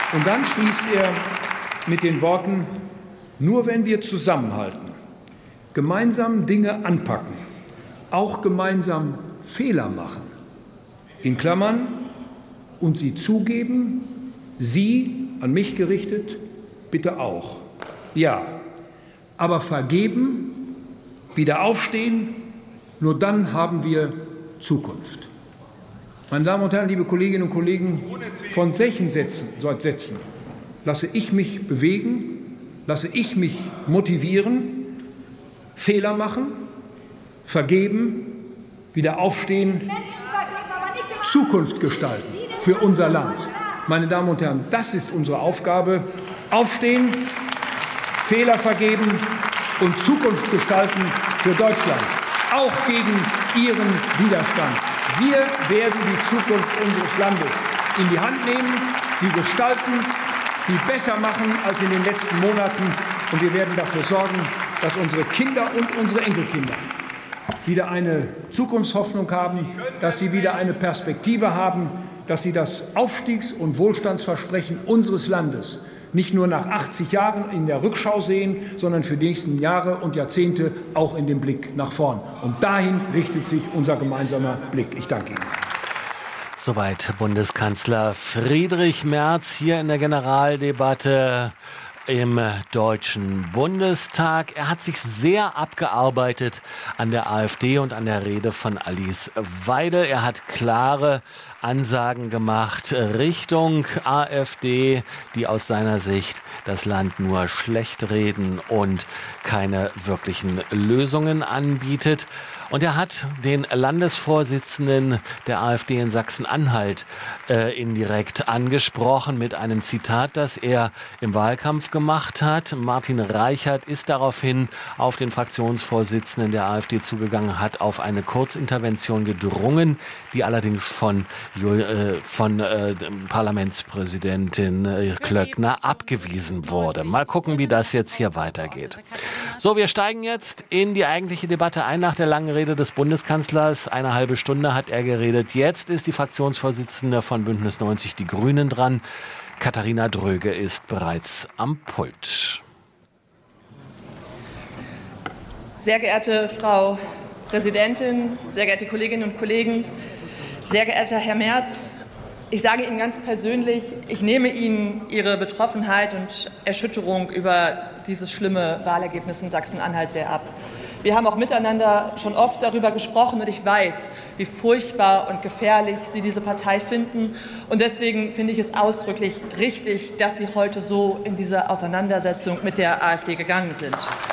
Und dann schließt er mit den Worten: Nur wenn wir zusammenhalten, gemeinsam Dinge anpacken, auch gemeinsam Fehler machen, in Klammern, und sie zugeben, Sie, an mich gerichtet, bitte auch. Ja, aber vergeben, wieder aufstehen, nur dann haben wir Zukunft. Meine Damen und Herren, liebe Kolleginnen und Kollegen, von solchen Sätzen lasse ich mich bewegen, lasse ich mich motivieren, Fehler machen, vergeben, wieder aufstehen, Zukunft gestalten für unser Land. Meine Damen und Herren, das ist unsere Aufgabe. Aufstehen, Fehler vergeben und Zukunft gestalten für Deutschland, auch gegen Ihren Widerstand. Wir werden die Zukunft unseres Landes in die Hand nehmen, sie gestalten, sie besser machen als in den letzten Monaten. Und wir werden dafür sorgen, dass unsere Kinder und unsere Enkelkinder wieder eine Zukunftshoffnung haben, dass sie wieder eine Perspektive haben, dass sie das Aufstiegs- und Wohlstandsversprechen unseres Landes nicht nur nach 80 Jahren in der Rückschau sehen, sondern für die nächsten Jahre und Jahrzehnte auch in dem Blick nach vorn. Und dahin richtet sich unser gemeinsamer Blick. Ich danke Ihnen. Soweit Bundeskanzler Friedrich Merz hier in der Generaldebatte im Deutschen Bundestag. Er hat sich sehr abgearbeitet an der AfD und an der Rede von Alice Weidel. Er hat klare Ansagen gemacht Richtung AfD, die aus seiner Sicht das Land nur schlecht reden und keine wirklichen Lösungen anbietet. Und er hat den Landesvorsitzenden der AfD in Sachsen-Anhalt indirekt angesprochen mit einem Zitat, das er im Wahlkampf gemacht hat. Martin Reichert ist daraufhin auf den Fraktionsvorsitzenden der AfD zugegangen, hat auf eine Kurzintervention gedrungen, die allerdings von Parlamentspräsidentin Klöckner abgewiesen wurde. Mal gucken, wie das jetzt hier weitergeht. So, wir steigen jetzt in die eigentliche Debatte ein nach der langen Rede des Bundeskanzlers. Eine halbe Stunde hat er geredet. Jetzt ist die Fraktionsvorsitzende von Bündnis 90 Die Grünen dran. Katharina Dröge ist bereits am Pult. Sehr geehrte Frau Präsidentin, sehr geehrte Kolleginnen und Kollegen, sehr geehrter Herr Merz, ich sage Ihnen ganz persönlich, ich nehme Ihnen Ihre Betroffenheit und Erschütterung über dieses schlimme Wahlergebnis in Sachsen-Anhalt sehr ab. Wir haben auch miteinander schon oft darüber gesprochen und ich weiß, wie furchtbar und gefährlich Sie diese Partei finden. Und deswegen finde ich es ausdrücklich richtig, dass Sie heute so in diese Auseinandersetzung mit der AfD gegangen sind.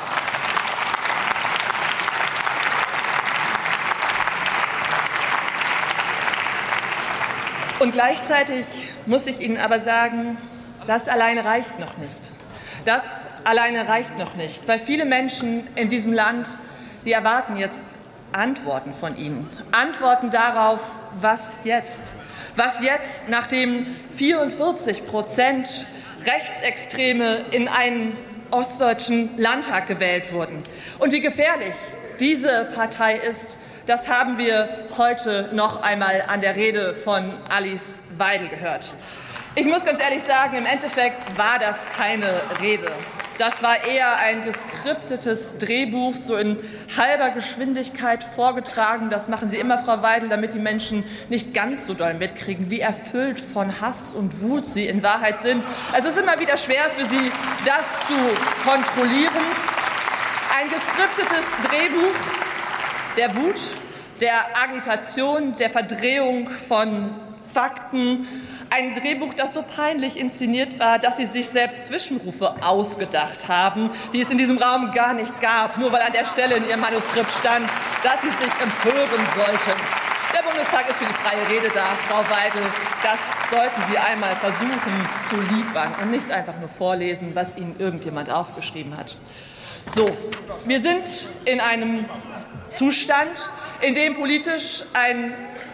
Und gleichzeitig muss ich Ihnen aber sagen, das alleine reicht noch nicht. Das alleine reicht noch nicht, weil viele Menschen in diesem Land, die erwarten jetzt Antworten von Ihnen. Antworten darauf, was jetzt? Was jetzt, nachdem 44% Rechtsextreme in einen ostdeutschen Landtag gewählt wurden? Und wie gefährlich diese Partei ist, das haben wir heute noch einmal an der Rede von Alice Weidel gehört. Ich muss ganz ehrlich sagen, im Endeffekt war das keine Rede. Das war eher ein geskriptetes Drehbuch, so in halber Geschwindigkeit vorgetragen. Das machen Sie immer, Frau Weidel, damit die Menschen nicht ganz so doll mitkriegen, wie erfüllt von Hass und Wut Sie in Wahrheit sind. Also es ist immer wieder schwer für Sie, das zu kontrollieren. Ein geskriptetes Drehbuch der Wut, der Agitation, der Verdrehung von Fakten. Ein Drehbuch, das so peinlich inszeniert war, dass Sie sich selbst Zwischenrufe ausgedacht haben, die es in diesem Raum gar nicht gab, nur weil an der Stelle in Ihrem Manuskript stand, dass Sie sich empören sollten. Der Bundestag ist für die freie Rede da, Frau Weidel. Das sollten Sie einmal versuchen zu liefern und nicht einfach nur vorlesen, was Ihnen irgendjemand aufgeschrieben hat. So, wir sind in einem Zustand, in dem politisch ein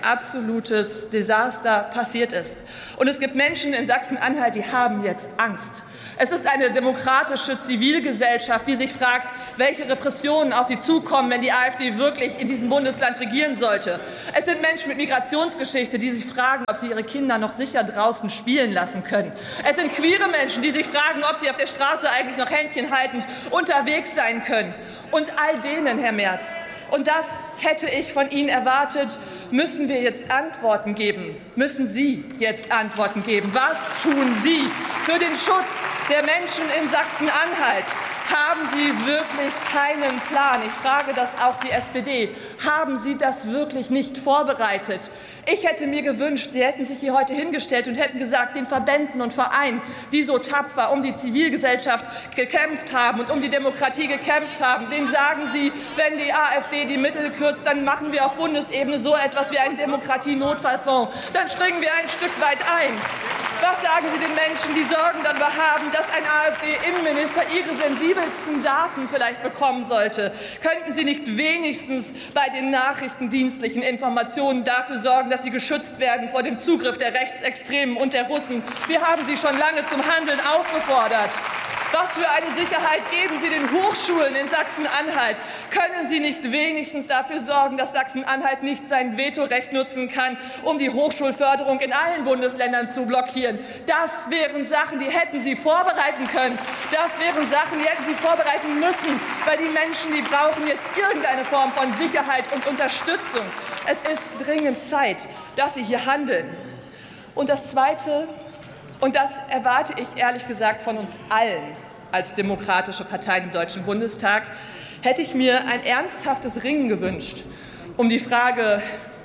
absolutes Desaster passiert ist. Und es gibt Menschen in Sachsen-Anhalt, die haben jetzt Angst. Es ist eine demokratische Zivilgesellschaft, die sich fragt, welche Repressionen auf sie zukommen, wenn die AfD wirklich in diesem Bundesland regieren sollte. Es sind Menschen mit Migrationsgeschichte, die sich fragen, ob sie ihre Kinder noch sicher draußen spielen lassen können. Es sind queere Menschen, die sich fragen, ob sie auf der Straße eigentlich noch Händchen haltend unterwegs sein können. Und all denen, Herr Merz, und das hätte ich von Ihnen erwartet, müssen wir jetzt Antworten geben. Müssen Sie jetzt Antworten geben? Was tun Sie für den Schutz der Menschen in Sachsen-Anhalt? Haben Sie wirklich keinen Plan? Ich frage das auch die SPD. Haben Sie das wirklich nicht vorbereitet? Ich hätte mir gewünscht, Sie hätten sich hier heute hingestellt und hätten gesagt, den Verbänden und Vereinen, die so tapfer um die Zivilgesellschaft gekämpft haben und um die Demokratie gekämpft haben, denen sagen Sie, wenn die AfD die Mittel kürzt, dann machen wir auf Bundesebene so etwas wie einen Demokratie-Notfallfonds. Dann springen wir ein Stück weit ein. Was sagen Sie den Menschen, die Sorgen darüber haben, dass ein AfD-Innenminister ihre sensibelsten Daten vielleicht bekommen sollte? Könnten Sie nicht wenigstens bei den nachrichtendienstlichen Informationen dafür sorgen, dass sie geschützt werden vor dem Zugriff der Rechtsextremen und der Russen? Wir haben Sie schon lange zum Handeln aufgefordert. Was für eine Sicherheit geben Sie den Hochschulen in Sachsen-Anhalt? Können Sie nicht wenigstens dafür sorgen, dass Sachsen-Anhalt nicht sein Vetorecht nutzen kann, um die Hochschulförderung in allen Bundesländern zu blockieren? Das wären Sachen, die hätten Sie vorbereiten können. Das wären Sachen, die hätten Sie vorbereiten müssen, weil die Menschen, die brauchen jetzt irgendeine Form von Sicherheit und Unterstützung. Es ist dringend Zeit, dass Sie hier handeln. Und das Zweite, und das erwarte ich ehrlich gesagt von uns allen als demokratische Parteien im Deutschen Bundestag, hätte ich mir ein ernsthaftes Ringen gewünscht um die Frage,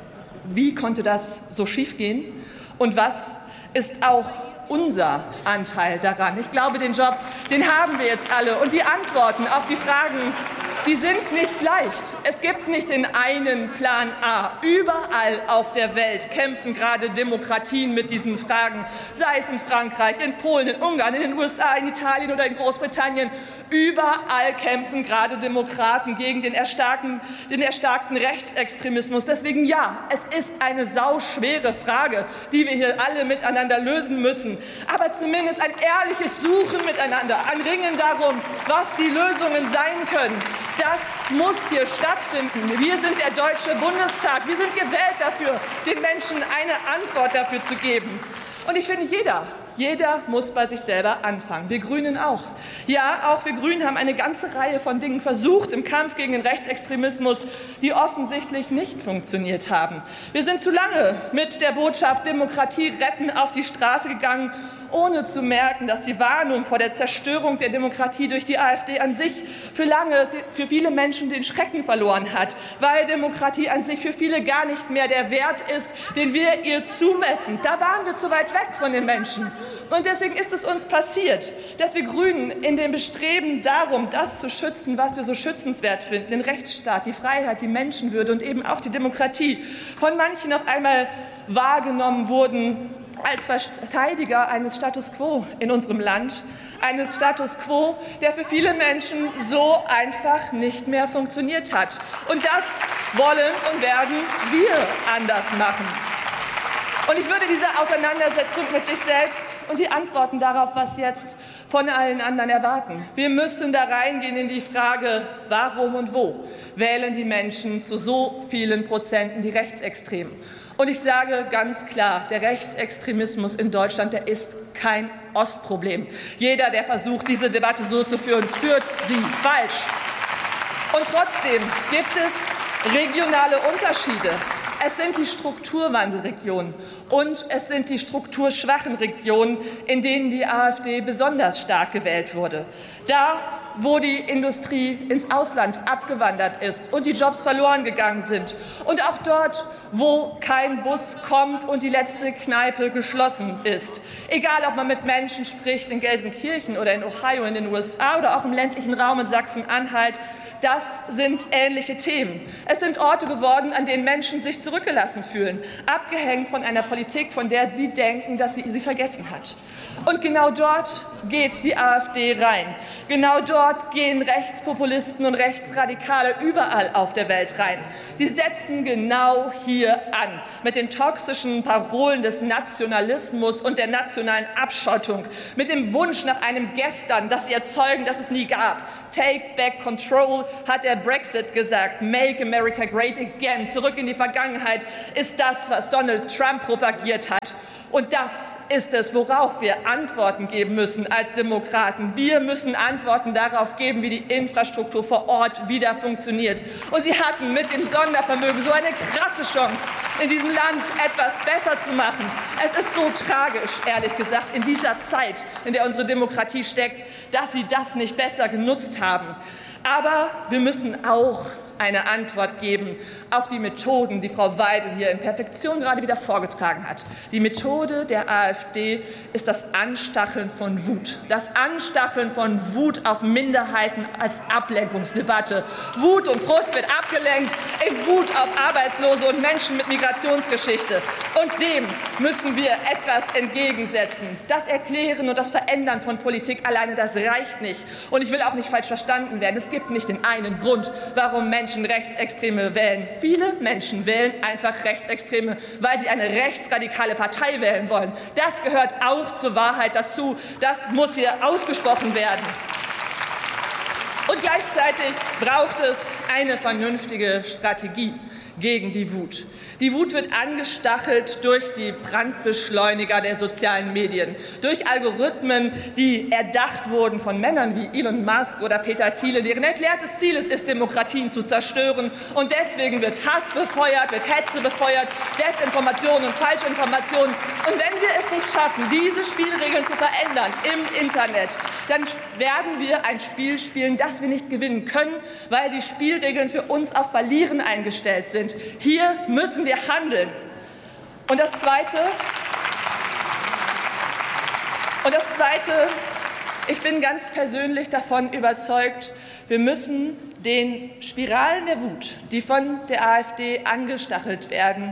wie konnte das so schiefgehen und was ist auch unser Anteil daran. Ich glaube, den Job, den haben wir jetzt alle. Und die Antworten auf die Fragen, die sind nicht leicht. Es gibt nicht den einen Plan A. Überall auf der Welt kämpfen gerade Demokratien mit diesen Fragen, sei es in Frankreich, in Polen, in Ungarn, in den USA, in Italien oder in Großbritannien. Überall kämpfen gerade Demokraten gegen den erstarkten Rechtsextremismus. Deswegen ja, es ist eine sauschwere Frage, die wir hier alle miteinander lösen müssen. Aber zumindest ein ehrliches Suchen miteinander, ein Ringen darum, was die Lösungen sein können. Das muss hier stattfinden. Wir sind der Deutsche Bundestag. Wir sind gewählt dafür, den Menschen eine Antwort dafür zu geben. Und ich finde, jeder muss bei sich selber anfangen. Wir Grünen auch. Ja, auch wir Grünen haben eine ganze Reihe von Dingen versucht im Kampf gegen den Rechtsextremismus, die offensichtlich nicht funktioniert haben. Wir sind zu lange mit der Botschaft Demokratie retten auf die Straße gegangen, ohne zu merken, dass die Warnung vor der Zerstörung der Demokratie durch die AfD an sich für viele Menschen den Schrecken verloren hat, weil Demokratie an sich für viele gar nicht mehr der Wert ist, den wir ihr zumessen. Da waren wir zu weit weg von den Menschen. Und deswegen ist es uns passiert, dass wir Grünen in dem Bestreben darum, das zu schützen, was wir so schützenswert finden, den Rechtsstaat, die Freiheit, die Menschenwürde und eben auch die Demokratie, von manchen auf einmal wahrgenommen wurden als Verteidiger eines Status quo in unserem Land, eines Status quo, der für viele Menschen so einfach nicht mehr funktioniert hat. Und das wollen und werden wir anders machen. Und ich würde diese Auseinandersetzung mit sich selbst und die Antworten darauf, was jetzt, von allen anderen erwarten. Wir müssen da reingehen in die Frage, warum und wo wählen die Menschen zu so vielen Prozenten die Rechtsextremen. Und ich sage ganz klar, der Rechtsextremismus in Deutschland, der ist kein Ostproblem. Jeder, der versucht, diese Debatte so zu führen, führt sie falsch. Und trotzdem gibt es regionale Unterschiede. Es sind die Strukturwandelregionen und es sind die strukturschwachen Regionen, in denen die AfD besonders stark gewählt wurde. Da, wo die Industrie ins Ausland abgewandert ist und die Jobs verloren gegangen sind. Und auch dort, wo kein Bus kommt und die letzte Kneipe geschlossen ist. Egal, ob man mit Menschen spricht in Gelsenkirchen oder in Ohio in den USA oder auch im ländlichen Raum in Sachsen-Anhalt. Das sind ähnliche Themen. Es sind Orte geworden, an denen Menschen sich zurückgelassen fühlen, abgehängt von einer Politik, von der sie denken, dass sie vergessen hat. Und genau dort geht die AfD rein. Genau dort gehen Rechtspopulisten und Rechtsradikale überall auf der Welt rein. Sie setzen genau hier an, mit den toxischen Parolen des Nationalismus und der nationalen Abschottung, mit dem Wunsch nach einem Gestern, das sie erzeugen, das es nie gab. Take back control, hat der Brexit gesagt. Make America great again. Zurück in die Vergangenheit ist das, was Donald Trump propagiert hat. Und das ist es, worauf wir Antworten geben müssen als Demokraten. Wir müssen Antworten darauf geben, wie die Infrastruktur vor Ort wieder funktioniert. Und sie hatten mit dem Sondervermögen so eine krasse Chance, in diesem Land etwas besser zu machen. Es ist so tragisch, ehrlich gesagt, in dieser Zeit, in der unsere Demokratie steckt, dass sie das nicht besser genutzt haben. Aber wir müssen auch eine Antwort geben auf die Methoden, die Frau Weidel hier in Perfektion gerade wieder vorgetragen hat. Die Methode der AfD ist das Anstacheln von Wut. Das Anstacheln von Wut auf Minderheiten als Ablenkungsdebatte. Wut und Frust wird abgelenkt in Wut auf Arbeitslose und Menschen mit Migrationsgeschichte. Und dem müssen wir etwas entgegensetzen. Das Erklären und das Verändern von Politik alleine, das reicht nicht. Und ich will auch nicht falsch verstanden werden. Es gibt nicht den einen Grund, warum Menschen Rechtsextreme wählen. Viele Menschen wählen einfach Rechtsextreme, weil sie eine rechtsradikale Partei wählen wollen. Das gehört auch zur Wahrheit dazu. Das muss hier ausgesprochen werden. Und gleichzeitig braucht es eine vernünftige Strategie gegen die Wut. Die Wut wird angestachelt durch die Brandbeschleuniger der sozialen Medien, durch Algorithmen, die erdacht wurden von Männern wie Elon Musk oder Peter Thiel, deren erklärtes Ziel es ist, Demokratien zu zerstören. Und deswegen wird Hass befeuert, wird Hetze befeuert, Desinformation und Falschinformation. Und wenn wir es nicht schaffen, diese Spielregeln zu verändern im Internet, dann werden wir ein Spiel spielen, das wir nicht gewinnen können, weil die Spielregeln für uns auf Verlieren eingestellt sind. Hier müssen wir handeln. Und das Zweite, ich bin ganz persönlich davon überzeugt, wir müssen den Spiralen der Wut, die von der AfD angestachelt werden,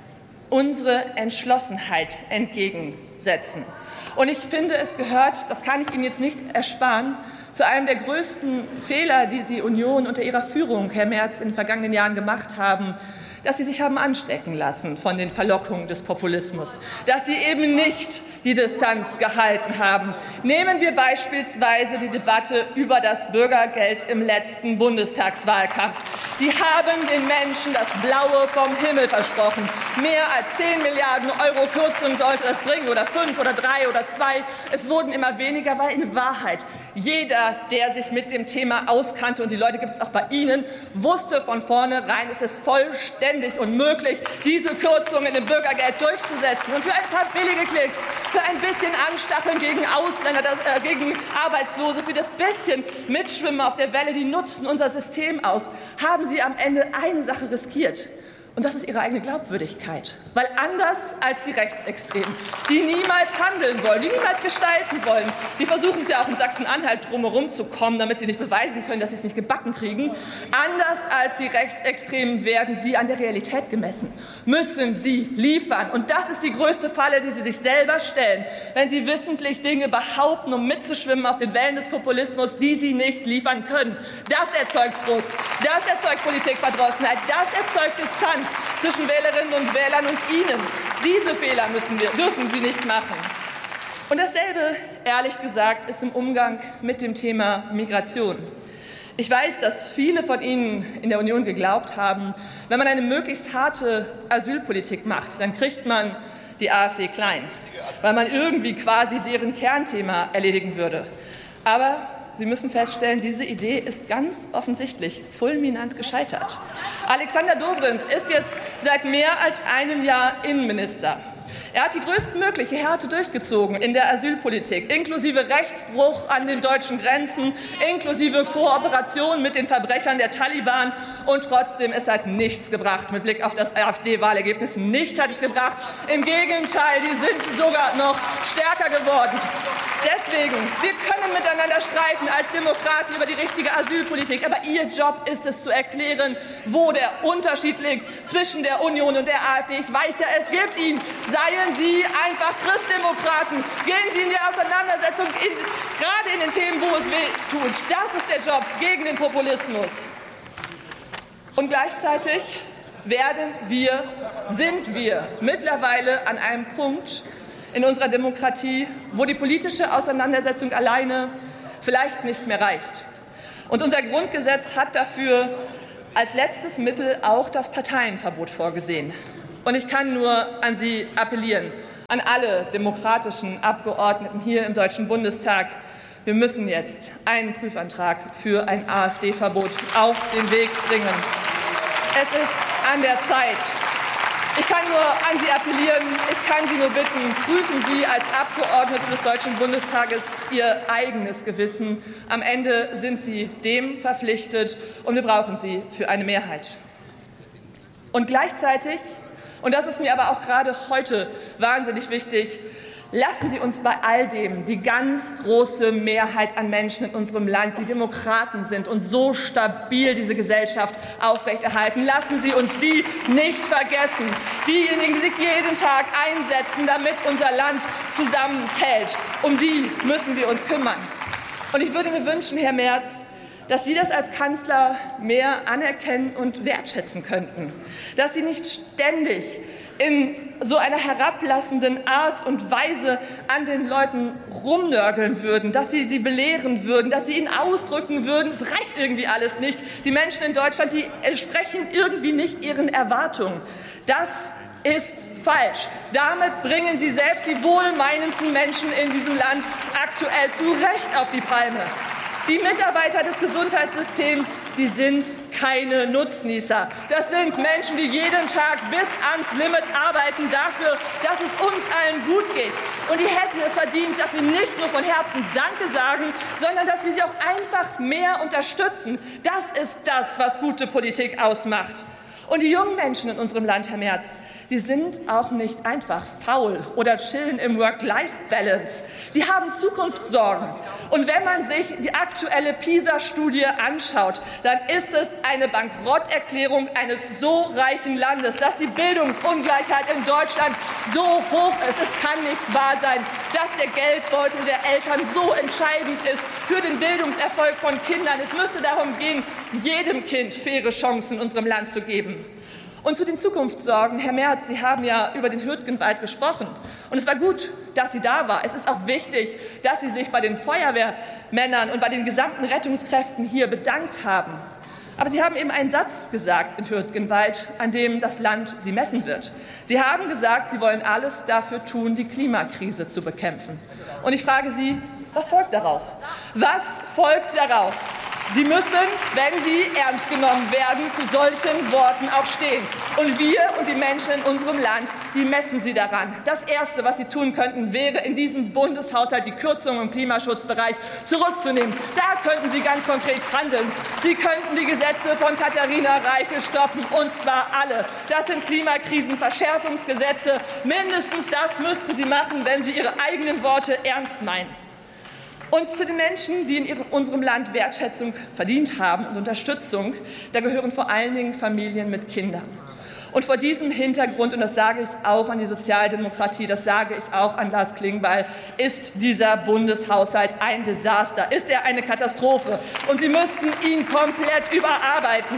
unsere Entschlossenheit entgegensetzen. Und ich finde, es gehört, das kann ich Ihnen jetzt nicht ersparen, zu einem der größten Fehler, die die Union unter ihrer Führung, Herr Merz, in den vergangenen Jahren gemacht haben, dass sie sich haben anstecken lassen von den Verlockungen des Populismus, dass sie eben nicht die Distanz gehalten haben. Nehmen wir beispielsweise die Debatte über das Bürgergeld im letzten Bundestagswahlkampf. Sie haben den Menschen das Blaue vom Himmel versprochen. Mehr als 10 Milliarden Euro Kürzung sollte das bringen, oder 5 oder 3 oder 2. Es wurden immer weniger, weil in Wahrheit jeder, der sich mit dem Thema auskannte, und die Leute gibt es auch bei Ihnen, wusste von vornherein, es ist vollständig unmöglich, diese Kürzungen im Bürgergeld durchzusetzen. Und für ein paar billige Klicks, für ein bisschen Anstacheln gegen Ausländer, gegen Arbeitslose, für das bisschen Mitschwimmen auf der Welle, die nutzen unser System aus, haben sie am Ende eine Sache riskiert. Und das ist ihre eigene Glaubwürdigkeit. Weil anders als die Rechtsextremen, die niemals handeln wollen, die niemals gestalten wollen, die versuchen es ja auch in Sachsen-Anhalt drumherum zu kommen, damit sie nicht beweisen können, dass sie es nicht gebacken kriegen. Anders als die Rechtsextremen werden sie an der Realität gemessen, müssen sie liefern. Und das ist die größte Falle, die sie sich selber stellen, wenn sie wissentlich Dinge behaupten, um mitzuschwimmen auf den Wellen des Populismus, die sie nicht liefern können. Das erzeugt Frust, das erzeugt Politikverdrossenheit, das erzeugt Distanz zwischen Wählerinnen und Wählern und Ihnen. Diese Fehler dürfen Sie nicht machen. Und dasselbe, ehrlich gesagt, ist im Umgang mit dem Thema Migration. Ich weiß, dass viele von Ihnen in der Union geglaubt haben, wenn man eine möglichst harte Asylpolitik macht, dann kriegt man die AfD klein, weil man irgendwie quasi deren Kernthema erledigen würde. Aber Sie müssen feststellen, diese Idee ist ganz offensichtlich fulminant gescheitert. Alexander Dobrindt ist jetzt seit mehr als einem Jahr Innenminister. Er hat die größtmögliche Härte durchgezogen in der Asylpolitik, inklusive Rechtsbruch an den deutschen Grenzen, inklusive Kooperation mit den Verbrechern der Taliban. Und trotzdem, es hat nichts gebracht mit Blick auf das AfD-Wahlergebnis. Nichts hat es gebracht. Im Gegenteil, die sind sogar noch stärker geworden. Deswegen, wir können miteinander streiten als Demokraten über die richtige Asylpolitik. Aber Ihr Job ist es zu erklären, wo der Unterschied liegt zwischen der Union und der AfD. Ich weiß ja, es gibt ihn. Seien Sie einfach Christdemokraten. Gehen Sie in die Auseinandersetzung, gerade in den Themen, wo es weh tut. Das ist der Job gegen den Populismus. Und gleichzeitig sind wir mittlerweile an einem Punkt in unserer Demokratie, wo die politische Auseinandersetzung alleine vielleicht nicht mehr reicht. Und unser Grundgesetz hat dafür als letztes Mittel auch das Parteienverbot vorgesehen. Und ich kann nur an Sie appellieren, an alle demokratischen Abgeordneten hier im Deutschen Bundestag. Wir müssen jetzt einen Prüfantrag für ein AfD-Verbot auf den Weg bringen. Es ist an der Zeit. Ich kann nur an Sie appellieren, ich kann Sie nur bitten, prüfen Sie als Abgeordnete des Deutschen Bundestages Ihr eigenes Gewissen. Am Ende sind Sie dem verpflichtet, und wir brauchen Sie für eine Mehrheit. Und gleichzeitig, und das ist mir aber auch gerade heute wahnsinnig wichtig, lassen Sie uns bei all dem die ganz große Mehrheit an Menschen in unserem Land, die Demokraten sind und so stabil diese Gesellschaft aufrechterhalten. Lassen Sie uns die nicht vergessen. Diejenigen, die sich jeden Tag einsetzen, damit unser Land zusammenhält. Um die müssen wir uns kümmern. Und ich würde mir wünschen, Herr Merz, dass Sie das als Kanzler mehr anerkennen und wertschätzen könnten. Dass Sie nicht ständig in so einer herablassenden Art und Weise an den Leuten rumnörgeln würden, dass Sie sie belehren würden, dass Sie ihnen ausdrücken würden, es reicht irgendwie alles nicht. Die Menschen in Deutschland, die entsprechen irgendwie nicht ihren Erwartungen. Das ist falsch. Damit bringen Sie selbst die wohlmeinendsten Menschen in diesem Land aktuell zu Recht auf die Palme. Die Mitarbeiter des Gesundheitssystems, die sind keine Nutznießer. Das sind Menschen, die jeden Tag bis ans Limit arbeiten dafür, dass es uns allen gut geht. Und die hätten es verdient, dass wir nicht nur von Herzen Danke sagen, sondern dass wir sie auch einfach mehr unterstützen. Das ist das, was gute Politik ausmacht. Und die jungen Menschen in unserem Land, Herr Merz, die sind auch nicht einfach faul oder chillen im Work-Life-Balance. Die haben Zukunftssorgen. Und wenn man sich die aktuelle PISA-Studie anschaut, dann ist es eine Bankrotterklärung eines so reichen Landes, dass die Bildungsungleichheit in Deutschland so hoch ist. Es kann nicht wahr sein, dass der Geldbeutel der Eltern so entscheidend ist für den Bildungserfolg von Kindern. Es müsste darum gehen, jedem Kind faire Chancen in unserem Land zu geben. Und zu den Zukunftssorgen, Herr Merz, Sie haben ja über den Hürtgenwald gesprochen. Und es war gut, dass sie da war. Es ist auch wichtig, dass Sie sich bei den Feuerwehrmännern und bei den gesamten Rettungskräften hier bedankt haben. Aber Sie haben eben einen Satz gesagt in Hürtgenwald, an dem das Land Sie messen wird. Sie haben gesagt, Sie wollen alles dafür tun, die Klimakrise zu bekämpfen. Und ich frage Sie, was folgt daraus? Was folgt daraus? Sie müssen, wenn Sie ernst genommen werden, zu solchen Worten auch stehen. Und wir und die Menschen in unserem Land, die messen Sie daran. Das Erste, was Sie tun könnten, wäre in diesem Bundeshaushalt die Kürzungen im Klimaschutzbereich zurückzunehmen. Da könnten Sie ganz konkret handeln. Sie könnten die Gesetze von Katharina Reiche stoppen, und zwar alle. Das sind Klimakrisenverschärfungsgesetze. Mindestens das müssten Sie machen, wenn Sie Ihre eigenen Worte ernst meinen. Und zu den Menschen, die in unserem Land Wertschätzung verdient haben und Unterstützung, da gehören vor allen Dingen Familien mit Kindern. Und vor diesem Hintergrund, und das sage ich auch an die Sozialdemokratie, das sage ich auch an Lars Klingbeil, ist dieser Bundeshaushalt ein Desaster, ist er eine Katastrophe. Und Sie müssten ihn komplett überarbeiten.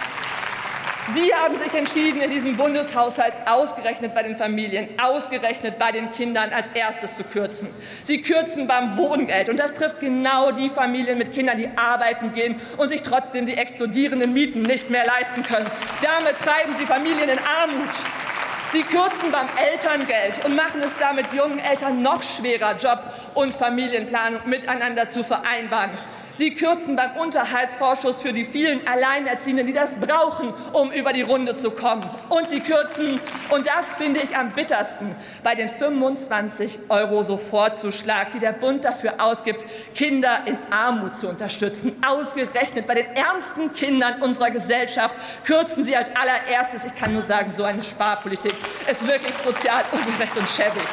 Sie haben sich entschieden, in diesem Bundeshaushalt ausgerechnet bei den Familien, ausgerechnet bei den Kindern als erstes zu kürzen. Sie kürzen beim Wohngeld, und das trifft genau die Familien mit Kindern, die arbeiten gehen und sich trotzdem die explodierenden Mieten nicht mehr leisten können. Damit treiben Sie Familien in Armut. Sie kürzen beim Elterngeld und machen es damit jungen Eltern noch schwerer, Job und Familienplanung miteinander zu vereinbaren. Sie kürzen beim Unterhaltsvorschuss für die vielen Alleinerziehenden, die das brauchen, um über die Runde zu kommen. Und Sie kürzen, und das finde ich am bittersten, bei den 25 € Sofortzuschlag, die der Bund dafür ausgibt, Kinder in Armut zu unterstützen. Ausgerechnet bei den ärmsten Kindern unserer Gesellschaft kürzen Sie als allererstes. Ich kann nur sagen, so eine Sparpolitik ist wirklich sozial ungerecht und schäbig.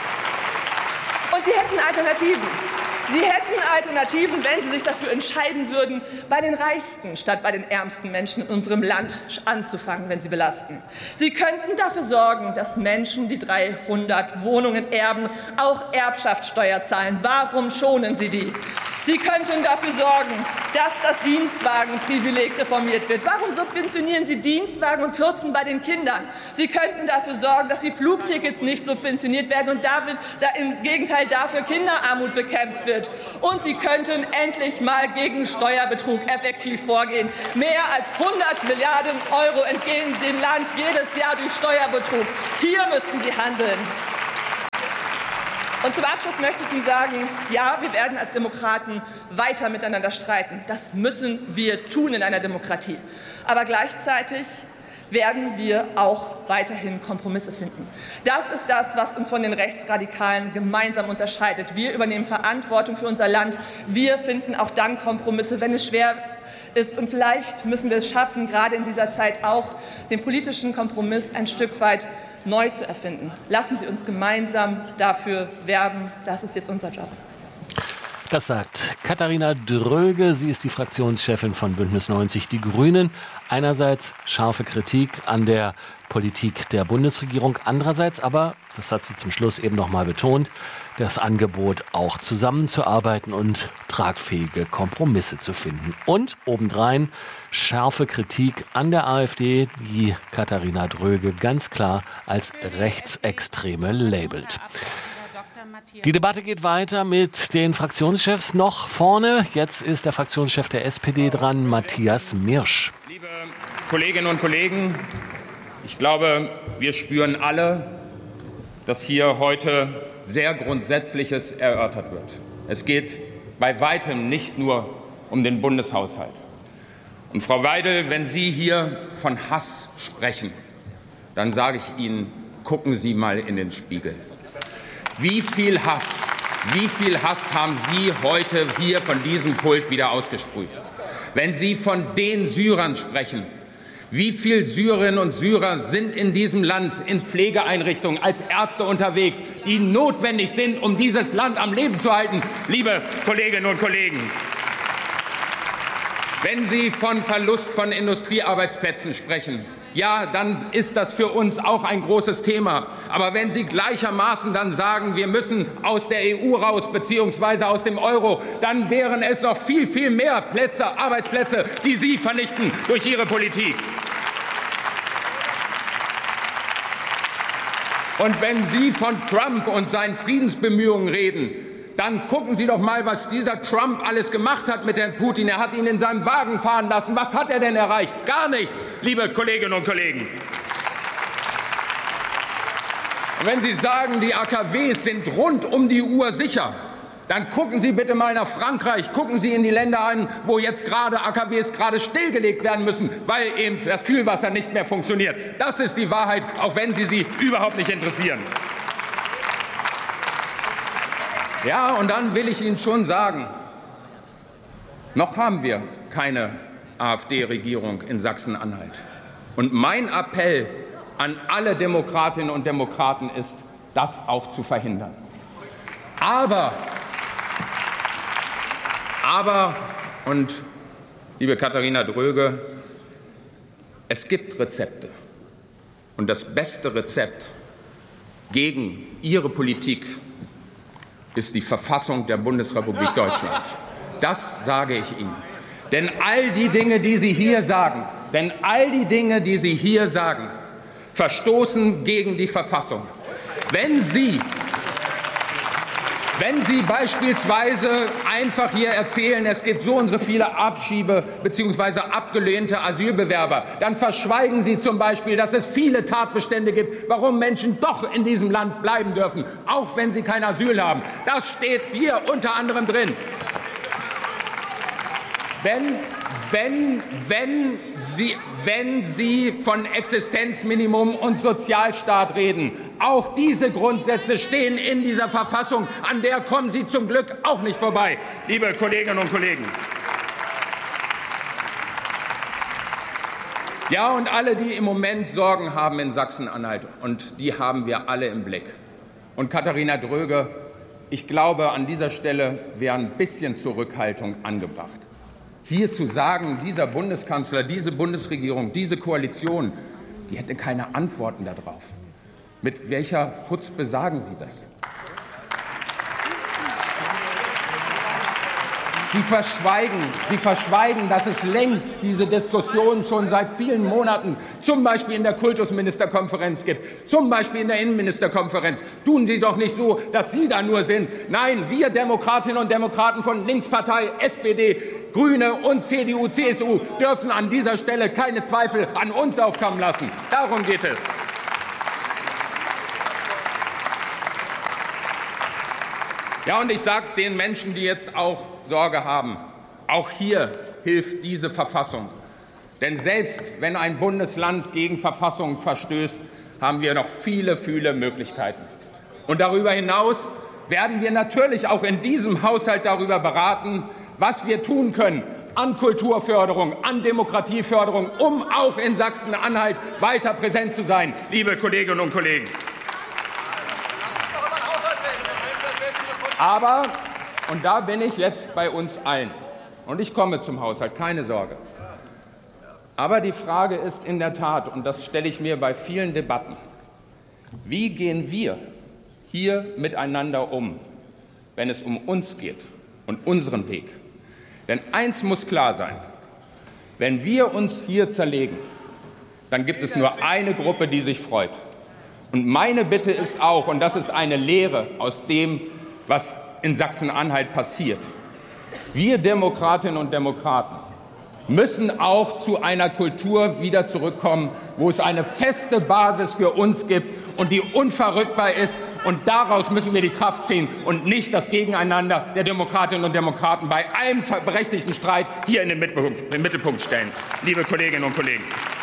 Und Sie hätten Alternativen. Sie hätten Alternativen, wenn Sie sich dafür entscheiden würden, bei den reichsten statt bei den ärmsten Menschen in unserem Land anzufangen, wenn Sie belasten. Sie könnten dafür sorgen, dass Menschen, die 300 Wohnungen erben, auch Erbschaftssteuer zahlen. Warum schonen Sie die? Sie könnten dafür sorgen, dass das Dienstwagenprivileg reformiert wird. Warum subventionieren Sie Dienstwagen und kürzen bei den Kindern? Sie könnten dafür sorgen, dass die Flugtickets nicht subventioniert werden und im Gegenteil dafür Kinderarmut bekämpft wird. Und Sie könnten endlich mal gegen Steuerbetrug effektiv vorgehen. Mehr als 100 Milliarden € entgehen dem Land jedes Jahr durch Steuerbetrug. Hier müssten Sie handeln. Und zum Abschluss möchte ich Ihnen sagen, ja, wir werden als Demokraten weiter miteinander streiten. Das müssen wir tun in einer Demokratie. Aber gleichzeitig werden wir auch weiterhin Kompromisse finden. Das ist das, was uns von den Rechtsradikalen gemeinsam unterscheidet. Wir übernehmen Verantwortung für unser Land. Wir finden auch dann Kompromisse, wenn es schwer ist. Und vielleicht müssen wir es schaffen, gerade in dieser Zeit auch den politischen Kompromiss ein Stück weit neu zu erfinden. Lassen Sie uns gemeinsam dafür werben. Das ist jetzt unser Job. Das sagt Katharina Dröge. Sie ist die Fraktionschefin von Bündnis 90 Die Grünen. Einerseits scharfe Kritik an der Politik der Bundesregierung. Andererseits aber, das hat sie zum Schluss eben noch mal betont, das Angebot auch zusammenzuarbeiten und tragfähige Kompromisse zu finden. Und obendrein scharfe Kritik an der AfD, die Katharina Dröge ganz klar als Rechtsextreme labelt. Die Debatte geht weiter mit den Fraktionschefs noch vorne. Jetzt ist der Fraktionschef der SPD dran, Matthias Mirsch. Liebe Kolleginnen und Kollegen, ich glaube, wir spüren alle, dass hier heute sehr Grundsätzliches erörtert wird. Es geht bei weitem nicht nur um den Bundeshaushalt. Und Frau Weidel, wenn Sie hier von Hass sprechen, dann sage ich Ihnen, gucken Sie mal in den Spiegel. Wie viel Hass haben Sie heute hier von diesem Pult wieder ausgesprüht? Wenn Sie von den Syrern sprechen, wie viele Syrerinnen und Syrer sind in diesem Land in Pflegeeinrichtungen als Ärzte unterwegs, die notwendig sind, um dieses Land am Leben zu halten, liebe Kolleginnen und Kollegen? Wenn Sie von Verlust von Industriearbeitsplätzen sprechen, ja, dann ist das für uns auch ein großes Thema. Aber wenn Sie gleichermaßen dann sagen, wir müssen aus der EU raus bzw. aus dem Euro, dann wären es noch viel, viel mehr Arbeitsplätze, die Sie vernichten durch Ihre Politik. Und wenn Sie von Trump und seinen Friedensbemühungen reden, dann gucken Sie doch mal, was dieser Trump alles gemacht hat mit Herrn Putin. Er hat ihn in seinem Wagen fahren lassen. Was hat er denn erreicht? Gar nichts, liebe Kolleginnen und Kollegen. Und wenn Sie sagen, die AKWs sind rund um die Uhr sicher, dann gucken Sie bitte mal nach Frankreich, gucken Sie in die Länder an, wo jetzt gerade AKWs stillgelegt werden müssen, weil eben das Kühlwasser nicht mehr funktioniert. Das ist die Wahrheit, auch wenn sie überhaupt nicht interessieren. Ja, und dann will ich Ihnen schon sagen, noch haben wir keine AfD-Regierung in Sachsen-Anhalt. Und mein Appell an alle Demokratinnen und Demokraten ist, das auch zu verhindern. Aber, und liebe Katharina Dröge, es gibt Rezepte. Und das beste Rezept gegen Ihre Politik ist die Verfassung der Bundesrepublik Deutschland. Das sage ich Ihnen. Denn all die Dinge, die Sie hier sagen, verstoßen gegen die Verfassung. Wenn Sie beispielsweise einfach hier erzählen, es gibt so und so viele Abschiebe bzw. abgelehnte Asylbewerber, dann verschweigen Sie zum Beispiel, dass es viele Tatbestände gibt, warum Menschen doch in diesem Land bleiben dürfen, auch wenn sie kein Asyl haben. Das steht hier unter anderem drin. Wenn Sie von Existenzminimum und Sozialstaat reden, auch diese Grundsätze stehen in dieser Verfassung. An der kommen Sie zum Glück auch nicht vorbei, liebe Kolleginnen und Kollegen. Ja, und alle, die im Moment Sorgen haben in Sachsen-Anhalt, und die haben wir alle im Blick. Und Katharina Dröge, ich glaube, an dieser Stelle wäre ein bisschen Zurückhaltung angebracht. Hier zu sagen, dieser Bundeskanzler, diese Bundesregierung, diese Koalition, die hätte keine Antworten darauf. Mit welcher Chutzpe sagen Sie das? Sie verschweigen, dass es längst diese Diskussion schon seit vielen Monaten, zum Beispiel in der Kultusministerkonferenz gibt, zum Beispiel in der Innenministerkonferenz. Tun Sie doch nicht so, dass Sie da nur sind. Nein, wir Demokratinnen und Demokraten von Linkspartei, SPD, Grüne und CDU, CSU dürfen an dieser Stelle keine Zweifel an uns aufkommen lassen. Darum geht es. Ja, und ich sage den Menschen, die jetzt auch Sorge haben, auch hier hilft diese Verfassung. Denn selbst wenn ein Bundesland gegen Verfassung verstößt, haben wir noch viele Möglichkeiten. Und darüber hinaus werden wir natürlich auch in diesem Haushalt darüber beraten, was wir tun können an Kulturförderung, an Demokratieförderung, um auch in Sachsen-Anhalt weiter präsent zu sein, liebe Kolleginnen und Kollegen. Aber, und da bin ich jetzt bei uns allen, und ich komme zum Haushalt, keine Sorge. Aber die Frage ist in der Tat, und das stelle ich mir bei vielen Debatten, wie gehen wir hier miteinander um, wenn es um uns geht und unseren Weg? Denn eins muss klar sein, wenn wir uns hier zerlegen, dann gibt es nur eine Gruppe, die sich freut. Und meine Bitte ist auch, und das ist eine Lehre aus dem, was in Sachsen-Anhalt passiert. Wir Demokratinnen und Demokraten müssen auch zu einer Kultur wieder zurückkommen, wo es eine feste Basis für uns gibt und die unverrückbar ist. Und daraus müssen wir die Kraft ziehen und nicht das Gegeneinander der Demokratinnen und Demokraten bei einem berechtigten Streit hier in den Mittelpunkt stellen, liebe Kolleginnen und Kollegen.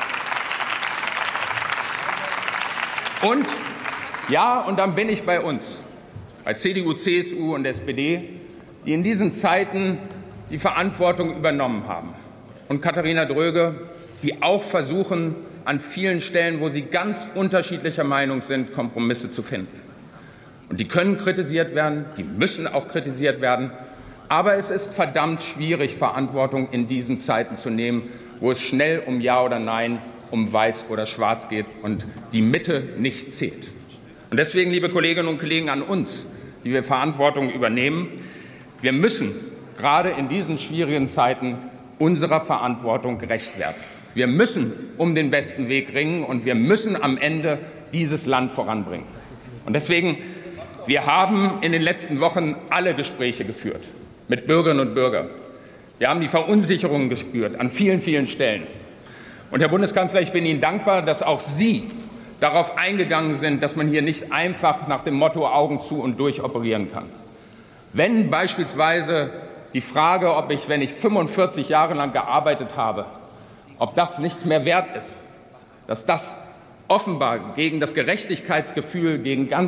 Und ja, und dann bin ich bei uns, bei CDU, CSU und SPD, die in diesen Zeiten die Verantwortung übernommen haben. Und Katharina Dröge, die auch versuchen, an vielen Stellen, wo sie ganz unterschiedlicher Meinung sind, Kompromisse zu finden. Und die können kritisiert werden, die müssen auch kritisiert werden. Aber es ist verdammt schwierig, Verantwortung in diesen Zeiten zu nehmen, wo es schnell um Ja oder Nein, um Weiß oder Schwarz geht und die Mitte nicht zählt. Und deswegen, liebe Kolleginnen und Kollegen, an uns, die wir Verantwortung übernehmen, wir müssen gerade in diesen schwierigen Zeiten unserer Verantwortung gerecht werden. Wir müssen um den besten Weg ringen und wir müssen am Ende dieses Land voranbringen. Und deswegen, wir haben in den letzten Wochen alle Gespräche geführt mit Bürgerinnen und Bürgern. Wir haben die Verunsicherung gespürt an vielen Stellen. Und Herr Bundeskanzler, ich bin Ihnen dankbar, dass auch Sie darauf eingegangen sind, dass man hier nicht einfach nach dem Motto Augen zu und durch operieren kann. Wenn beispielsweise die Frage, ob ich, wenn ich 45 Jahre lang gearbeitet habe, ob das nichts mehr wert ist, dass das offenbar gegen das Gerechtigkeitsgefühl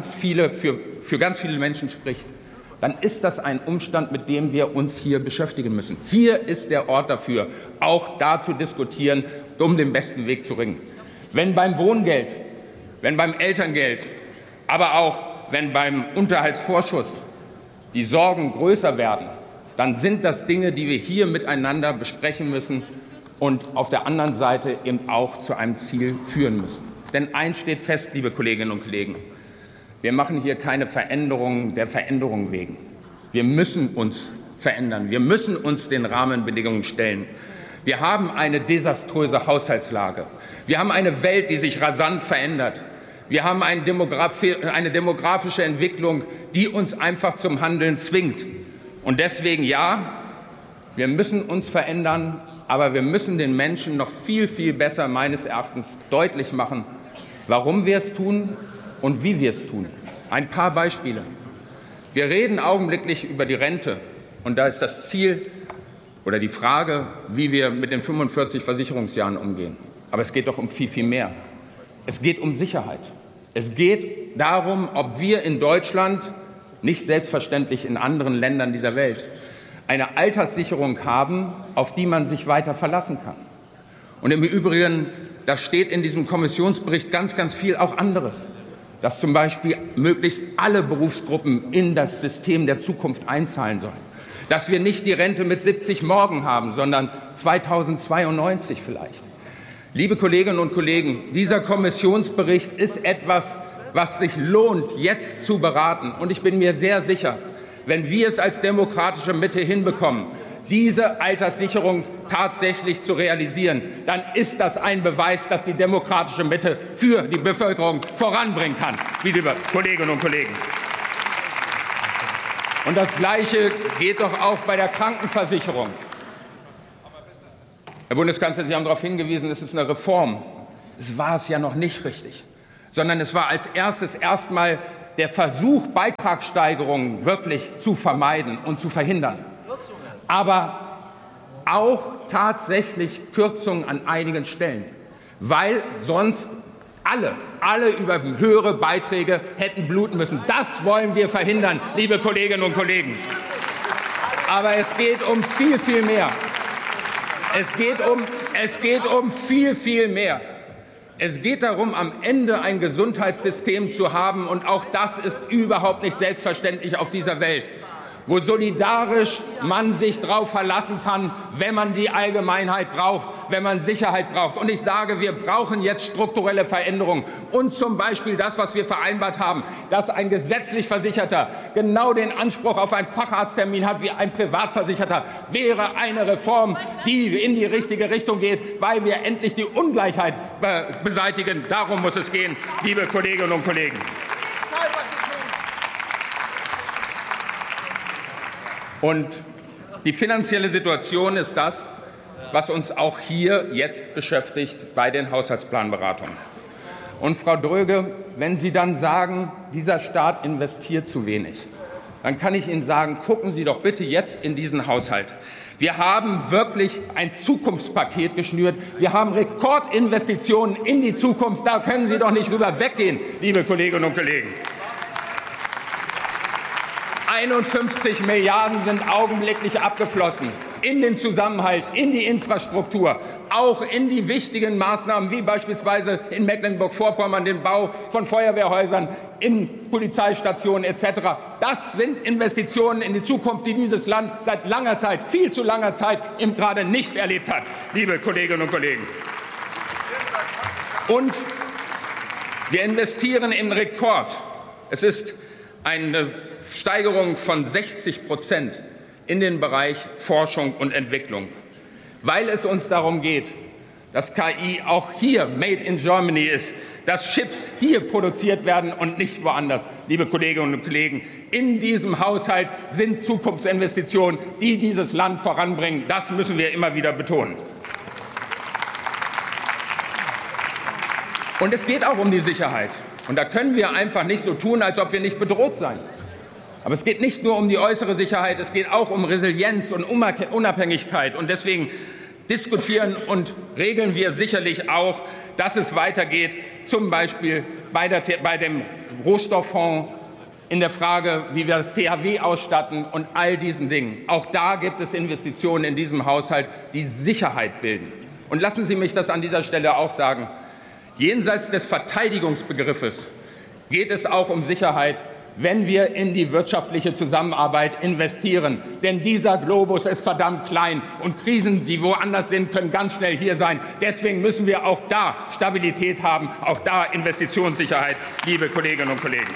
für ganz viele Menschen spricht, dann ist das ein Umstand, mit dem wir uns hier beschäftigen müssen. Hier ist der Ort dafür, auch da zu diskutieren, um den besten Weg zu ringen. Wenn beim Wohngeld, wenn beim Elterngeld, aber auch wenn beim Unterhaltsvorschuss die Sorgen größer werden, dann sind das Dinge, die wir hier miteinander besprechen müssen und auf der anderen Seite eben auch zu einem Ziel führen müssen. Denn eins steht fest, liebe Kolleginnen und Kollegen, wir machen hier keine Veränderungen der Veränderung wegen. Wir müssen uns verändern. Wir müssen uns den Rahmenbedingungen stellen. Wir haben eine desaströse Haushaltslage. Wir haben eine Welt, die sich rasant verändert. Wir haben eine demografische Entwicklung, die uns einfach zum Handeln zwingt. Und deswegen ja, wir müssen uns verändern, aber wir müssen den Menschen noch viel besser meines Erachtens deutlich machen, warum wir es tun und wie wir es tun. Ein paar Beispiele. Wir reden augenblicklich über die Rente und da ist das Ziel oder die Frage, wie wir mit den 45 Versicherungsjahren umgehen. Aber es geht doch um viel, viel mehr. Es geht um Sicherheit. Es geht darum, ob wir in Deutschland, nicht selbstverständlich in anderen Ländern dieser Welt, eine Alterssicherung haben, auf die man sich weiter verlassen kann. Und im Übrigen, da steht in diesem Kommissionsbericht ganz, ganz viel auch anderes, dass zum Beispiel möglichst alle Berufsgruppen in das System der Zukunft einzahlen sollen, dass wir nicht die Rente mit 70 morgen haben, sondern 2092 vielleicht. Liebe Kolleginnen und Kollegen, dieser Kommissionsbericht ist etwas, was sich lohnt, jetzt zu beraten. Und ich bin mir sehr sicher, wenn wir es als demokratische Mitte hinbekommen, diese Alterssicherung tatsächlich zu realisieren, dann ist das ein Beweis, dass die demokratische Mitte für die Bevölkerung voranbringen kann, liebe Kolleginnen und Kollegen. Und das Gleiche geht doch auch bei der Krankenversicherung. Herr Bundeskanzler, Sie haben darauf hingewiesen, es ist eine Reform. Es war es ja noch nicht richtig, sondern es war als erstes erstmal der Versuch, Beitragssteigerungen wirklich zu vermeiden und zu verhindern. Aber auch tatsächlich Kürzungen an einigen Stellen, weil sonst alle über höhere Beiträge hätten bluten müssen. Das wollen wir verhindern, liebe Kolleginnen und Kollegen. Aber es geht um viel, viel mehr. Es geht um viel, viel mehr. Es geht darum, am Ende ein Gesundheitssystem zu haben, und auch das ist überhaupt nicht selbstverständlich auf dieser Welt, wo solidarisch man sich darauf verlassen kann, wenn man die Allgemeinheit braucht, wenn man Sicherheit braucht. Und ich sage, wir brauchen jetzt strukturelle Veränderungen. Und zum Beispiel das, was wir vereinbart haben, dass ein gesetzlich Versicherter genau den Anspruch auf einen Facharzttermin hat wie ein Privatversicherter, wäre eine Reform, die in die richtige Richtung geht, weil wir endlich die Ungleichheit beseitigen. Darum muss es gehen, liebe Kolleginnen und Kollegen. Und die finanzielle Situation ist das, was uns auch hier jetzt beschäftigt bei den Haushaltsplanberatungen. Und Frau Dröge, wenn Sie dann sagen, dieser Staat investiert zu wenig, dann kann ich Ihnen sagen, gucken Sie doch bitte jetzt in diesen Haushalt. Wir haben wirklich ein Zukunftspaket geschnürt. Wir haben Rekordinvestitionen in die Zukunft. Da können Sie doch nicht rüber weggehen, liebe Kolleginnen und Kollegen. 51 Milliarden sind augenblicklich abgeflossen in den Zusammenhalt, in die Infrastruktur, auch in die wichtigen Maßnahmen, wie beispielsweise in Mecklenburg-Vorpommern den Bau von Feuerwehrhäusern, in Polizeistationen etc. Das sind Investitionen in die Zukunft, die dieses Land seit langer Zeit, viel zu langer Zeit, gerade nicht erlebt hat, liebe Kolleginnen und Kollegen. Und wir investieren im Rekord. Es ist eine Steigerung von 60% in den Bereich Forschung und Entwicklung, weil es uns darum geht, dass KI auch hier made in Germany ist, dass Chips hier produziert werden und nicht woanders. Liebe Kolleginnen und Kollegen, in diesem Haushalt sind Zukunftsinvestitionen, die dieses Land voranbringen. Das müssen wir immer wieder betonen. Und es geht auch um die Sicherheit. Und da können wir einfach nicht so tun, als ob wir nicht bedroht seien. Aber es geht nicht nur um die äußere Sicherheit, es geht auch um Resilienz und Unabhängigkeit. Und deswegen diskutieren und regeln wir sicherlich auch, dass es weitergeht, zum Beispiel bei dem Rohstofffonds, in der Frage, wie wir das THW ausstatten und all diesen Dingen. Auch da gibt es Investitionen in diesem Haushalt, die Sicherheit bilden. Und lassen Sie mich das an dieser Stelle auch sagen. Jenseits des Verteidigungsbegriffes geht es auch um Sicherheit, wenn wir in die wirtschaftliche Zusammenarbeit investieren. Denn dieser Globus ist verdammt klein und Krisen, die woanders sind, können ganz schnell hier sein. Deswegen müssen wir auch da Stabilität haben, auch da Investitionssicherheit, liebe Kolleginnen und Kollegen.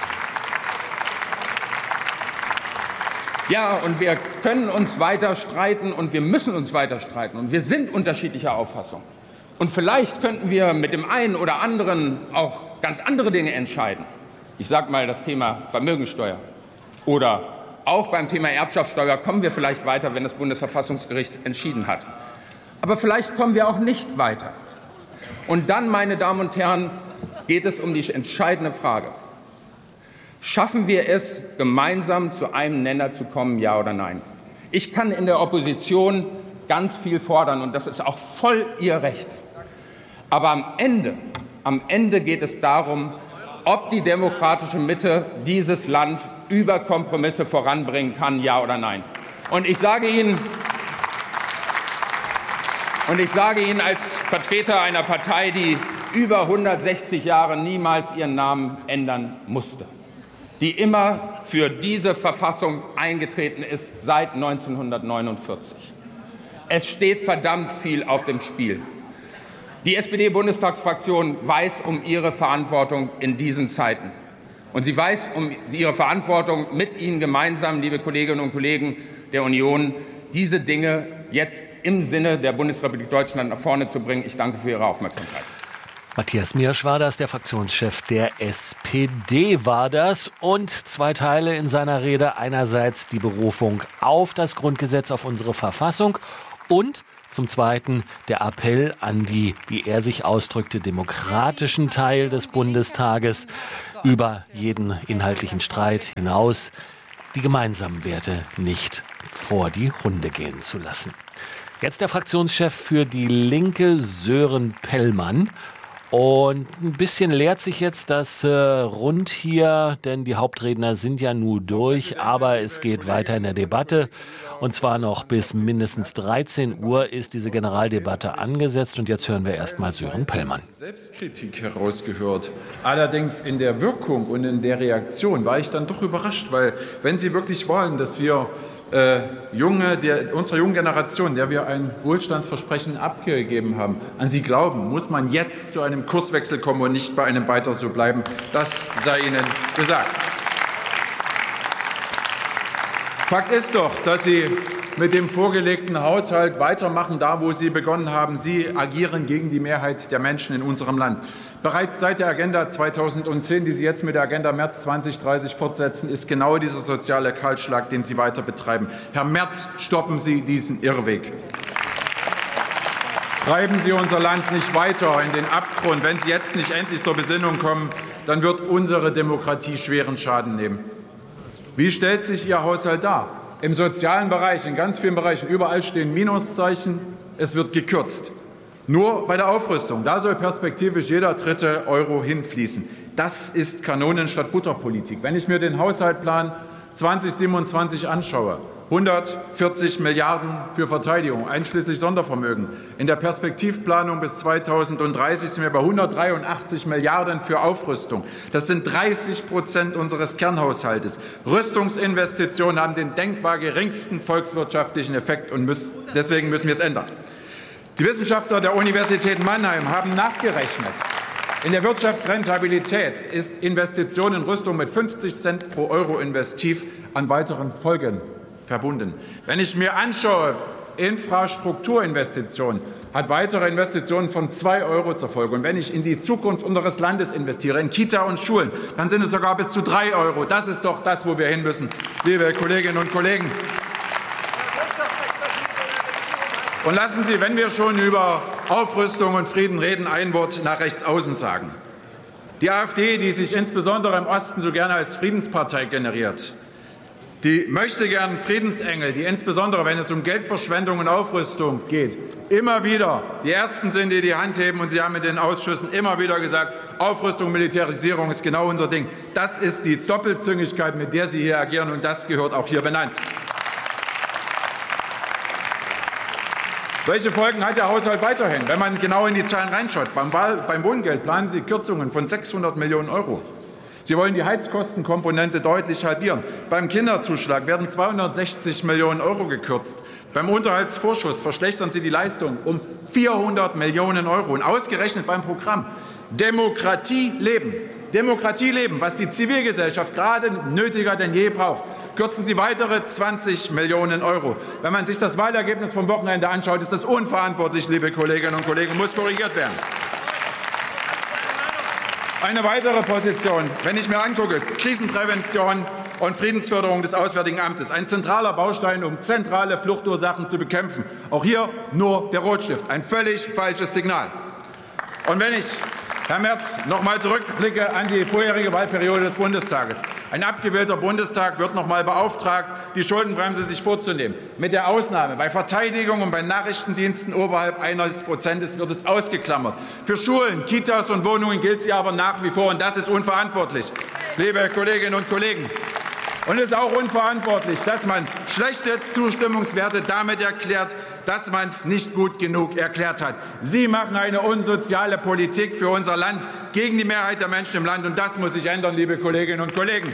Ja, und wir können uns weiter streiten und wir müssen uns weiter streiten und wir sind unterschiedlicher Auffassung. Und vielleicht könnten wir mit dem einen oder anderen auch ganz andere Dinge entscheiden. Ich sage mal das Thema Vermögensteuer. Oder auch beim Thema Erbschaftssteuer kommen wir vielleicht weiter, wenn das Bundesverfassungsgericht entschieden hat. Aber vielleicht kommen wir auch nicht weiter. Und dann, meine Damen und Herren, geht es um die entscheidende Frage. Schaffen wir es, gemeinsam zu einem Nenner zu kommen, ja oder nein? Ich kann in der Opposition ganz viel fordern, und das ist auch voll Ihr Recht. Aber am Ende geht es darum, ob die demokratische Mitte dieses Land über Kompromisse voranbringen kann, ja oder nein. Und ich sage Ihnen als Vertreter einer Partei, die über 160 Jahre niemals ihren Namen ändern musste, die immer für diese Verfassung eingetreten ist seit 1949. Es steht verdammt viel auf dem Spiel. Die SPD-Bundestagsfraktion weiß um ihre Verantwortung in diesen Zeiten. Und sie weiß um ihre Verantwortung mit Ihnen gemeinsam, liebe Kolleginnen und Kollegen der Union, diese Dinge jetzt im Sinne der Bundesrepublik Deutschland nach vorne zu bringen. Ich danke für Ihre Aufmerksamkeit. Matthias Miersch war das, der Fraktionschef der SPD war das. Und zwei Teile in seiner Rede. Einerseits die Berufung auf das Grundgesetz, auf unsere Verfassung. Und zum Zweiten der Appell an die, wie er sich ausdrückte, demokratischen Teil des Bundestages, über jeden inhaltlichen Streit hinaus die gemeinsamen Werte nicht vor die Hunde gehen zu lassen. Jetzt der Fraktionschef für die Linke, Sören Pellmann. Und ein bisschen leert sich jetzt das Rund hier, denn die Hauptredner sind ja nun durch, aber es geht weiter in der Debatte. Und zwar noch bis mindestens 13 Uhr ist diese Generaldebatte angesetzt. Und jetzt hören wir erstmal Sören Pellmann. Selbstkritik herausgehört. Allerdings in der Wirkung und in der Reaktion war ich dann doch überrascht, weil wenn Sie wirklich wollen, dass wir unserer jungen Generation, der wir ein Wohlstandsversprechen abgegeben haben, an sie glauben, muss man jetzt zu einem Kurswechsel kommen und nicht bei einem Weiter so bleiben. Das sei Ihnen gesagt. Fakt ist doch, dass Sie mit dem vorgelegten Haushalt weitermachen, da wo Sie begonnen haben. Sie agieren gegen die Mehrheit der Menschen in unserem Land. Bereits seit der Agenda 2010, die Sie jetzt mit der Agenda Merz 2030 fortsetzen, ist genau dieser soziale Kahlschlag, den Sie weiter betreiben. Herr Merz, stoppen Sie diesen Irrweg. Treiben Sie unser Land nicht weiter in den Abgrund. Wenn Sie jetzt nicht endlich zur Besinnung kommen, dann wird unsere Demokratie schweren Schaden nehmen. Wie stellt sich Ihr Haushalt dar? Im sozialen Bereich, in ganz vielen Bereichen, überall stehen Minuszeichen. Es wird gekürzt. Nur bei der Aufrüstung, da soll perspektivisch jeder dritte Euro hinfließen. Das ist Kanonen statt Butterpolitik. Wenn ich mir den Haushaltsplan 2027 anschaue, 140 Milliarden für Verteidigung, einschließlich Sondervermögen. In der Perspektivplanung bis 2030 sind wir bei 183 Milliarden für Aufrüstung. Das sind 30% unseres Kernhaushaltes. Rüstungsinvestitionen haben den denkbar geringsten volkswirtschaftlichen Effekt und deswegen müssen wir es ändern. Die Wissenschaftler der Universität Mannheim haben nachgerechnet. In der Wirtschaftsrentabilität ist Investition in Rüstung mit 50 Cent pro Euro investiv an weiteren Folgen verbunden. Wenn ich mir anschaue, Infrastrukturinvestitionen hat weitere Investitionen von 2 Euro zur Folge. Und wenn ich in die Zukunft unseres Landes investiere, in Kita und Schulen, dann sind es sogar bis zu 3 Euro. Das ist doch das, wo wir hin müssen, liebe Kolleginnen und Kollegen. Und lassen Sie, wenn wir schon über Aufrüstung und Frieden reden, ein Wort nach rechts außen sagen. Die AfD, die sich insbesondere im Osten so gerne als Friedenspartei generiert, die möchte gern Friedensengel, die insbesondere, wenn es um Geldverschwendung und Aufrüstung geht, immer wieder die Ersten sind, die die Hand heben. Und Sie haben in den Ausschüssen immer wieder gesagt, Aufrüstung, Militarisierung ist genau unser Ding. Das ist die Doppelzüngigkeit, mit der Sie hier agieren, und das gehört auch hier benannt. Welche Folgen hat der Haushalt weiterhin, wenn man genau in die Zahlen reinschaut? Beim Wohngeld planen Sie Kürzungen von 600 Millionen Euro. Sie wollen die Heizkostenkomponente deutlich halbieren. Beim Kinderzuschlag werden 260 Millionen Euro gekürzt. Beim Unterhaltsvorschuss verschlechtern Sie die Leistung um 400 Millionen Euro. Und ausgerechnet beim Programm Demokratie leben, was die Zivilgesellschaft gerade nötiger denn je braucht, kürzen Sie weitere 20 Millionen Euro. Wenn man sich das Wahlergebnis vom Wochenende anschaut, ist das unverantwortlich, liebe Kolleginnen und Kollegen, und muss korrigiert werden. Eine weitere Position, wenn ich mir angucke, Krisenprävention und Friedensförderung des Auswärtigen Amtes, ein zentraler Baustein, um zentrale Fluchtursachen zu bekämpfen. Auch hier nur der Rotstift, ein völlig falsches Signal. Und wenn ich, Herr Merz, noch mal zurückblicke an die vorherige Wahlperiode des Bundestages, Ein abgewählter Bundestag wird noch einmal beauftragt, die Schuldenbremse sich vorzunehmen. Mit der Ausnahme bei Verteidigung und bei Nachrichtendiensten oberhalb 1% wird es ausgeklammert. Für Schulen, Kitas und Wohnungen gilt sie aber nach wie vor, und das ist unverantwortlich, liebe Kolleginnen und Kollegen. Und es ist auch unverantwortlich, dass man schlechte Zustimmungswerte damit erklärt, dass man es nicht gut genug erklärt hat. Sie machen eine unsoziale Politik für unser Land gegen die Mehrheit der Menschen im Land, und das muss sich ändern, liebe Kolleginnen und Kollegen.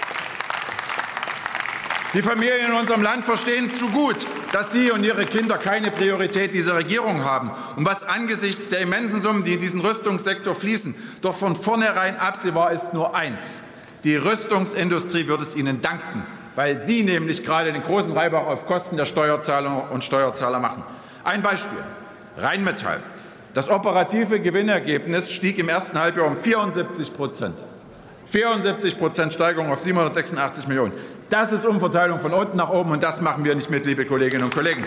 Die Familien in unserem Land verstehen zu gut, dass Sie und Ihre Kinder keine Priorität dieser Regierung haben und was angesichts der immensen Summen, die in diesen Rüstungssektor fließen, doch von vornherein absehbar ist nur eins: Die Rüstungsindustrie wird es Ihnen danken, weil die nämlich gerade den großen Reibach auf Kosten der Steuerzahler und Steuerzahler machen. Ein Beispiel: Rheinmetall. Das operative Gewinnergebnis stieg im ersten Halbjahr um 74%. 74% Steigerung auf 786 Millionen. Das ist Umverteilung von unten nach oben, und das machen wir nicht mit, liebe Kolleginnen und Kollegen.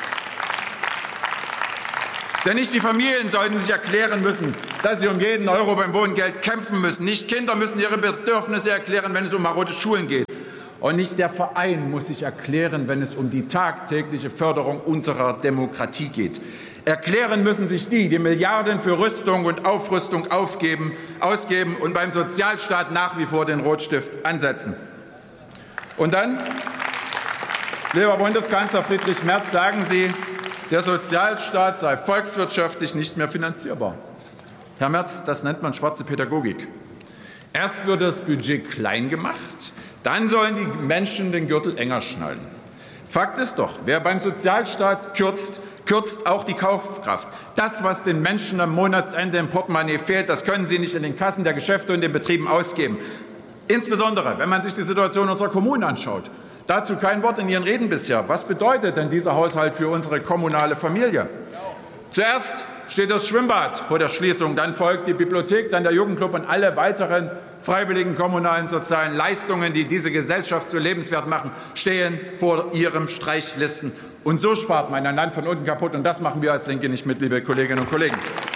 Denn nicht die Familien sollten sich erklären müssen, dass sie um jeden Euro beim Wohngeld kämpfen müssen. Nicht Kinder müssen ihre Bedürfnisse erklären, wenn es um marode Schulen geht. Und nicht der Verein muss sich erklären, wenn es um die tagtägliche Förderung unserer Demokratie geht. Erklären müssen sich die Milliarden für Rüstung und Aufrüstung ausgeben und beim Sozialstaat nach wie vor den Rotstift ansetzen. Und dann, lieber Bundeskanzler Friedrich Merz, sagen Sie, der Sozialstaat sei volkswirtschaftlich nicht mehr finanzierbar. Herr Merz, das nennt man schwarze Pädagogik. Erst wird das Budget klein gemacht, dann sollen die Menschen den Gürtel enger schnallen. Fakt ist doch, wer beim Sozialstaat kürzt, kürzt auch die Kaufkraft. Das, was den Menschen am Monatsende im Portemonnaie fehlt, das können sie nicht in den Kassen der Geschäfte und den Betrieben ausgeben. Insbesondere, wenn man sich die Situation unserer Kommunen anschaut. Dazu kein Wort in Ihren Reden bisher. Was bedeutet denn dieser Haushalt für unsere kommunale Familie? Zuerst steht das Schwimmbad vor der Schließung, dann folgt die Bibliothek, dann der Jugendclub und alle weiteren freiwilligen kommunalen sozialen Leistungen, die diese Gesellschaft so lebenswert machen, stehen vor Ihren Streichlisten. Und so spart man ein Land von unten kaputt, und das machen wir als Linke nicht mit, liebe Kolleginnen und Kollegen.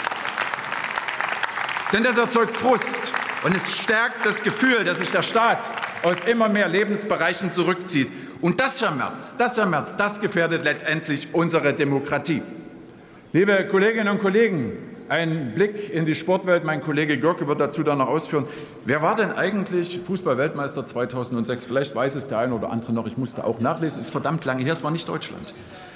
Denn das erzeugt Frust. Und es stärkt das Gefühl, dass sich der Staat aus immer mehr Lebensbereichen zurückzieht. Und das, Herr Merz, das gefährdet letztendlich unsere Demokratie. Liebe Kolleginnen und Kollegen, ein Blick in die Sportwelt. Mein Kollege Görke wird dazu dann noch ausführen. Wer war denn eigentlich Fußball-Weltmeister 2006? Vielleicht weiß es der eine oder andere noch. Ich musste auch nachlesen. Es ist verdammt lange her. Es war nicht Deutschland.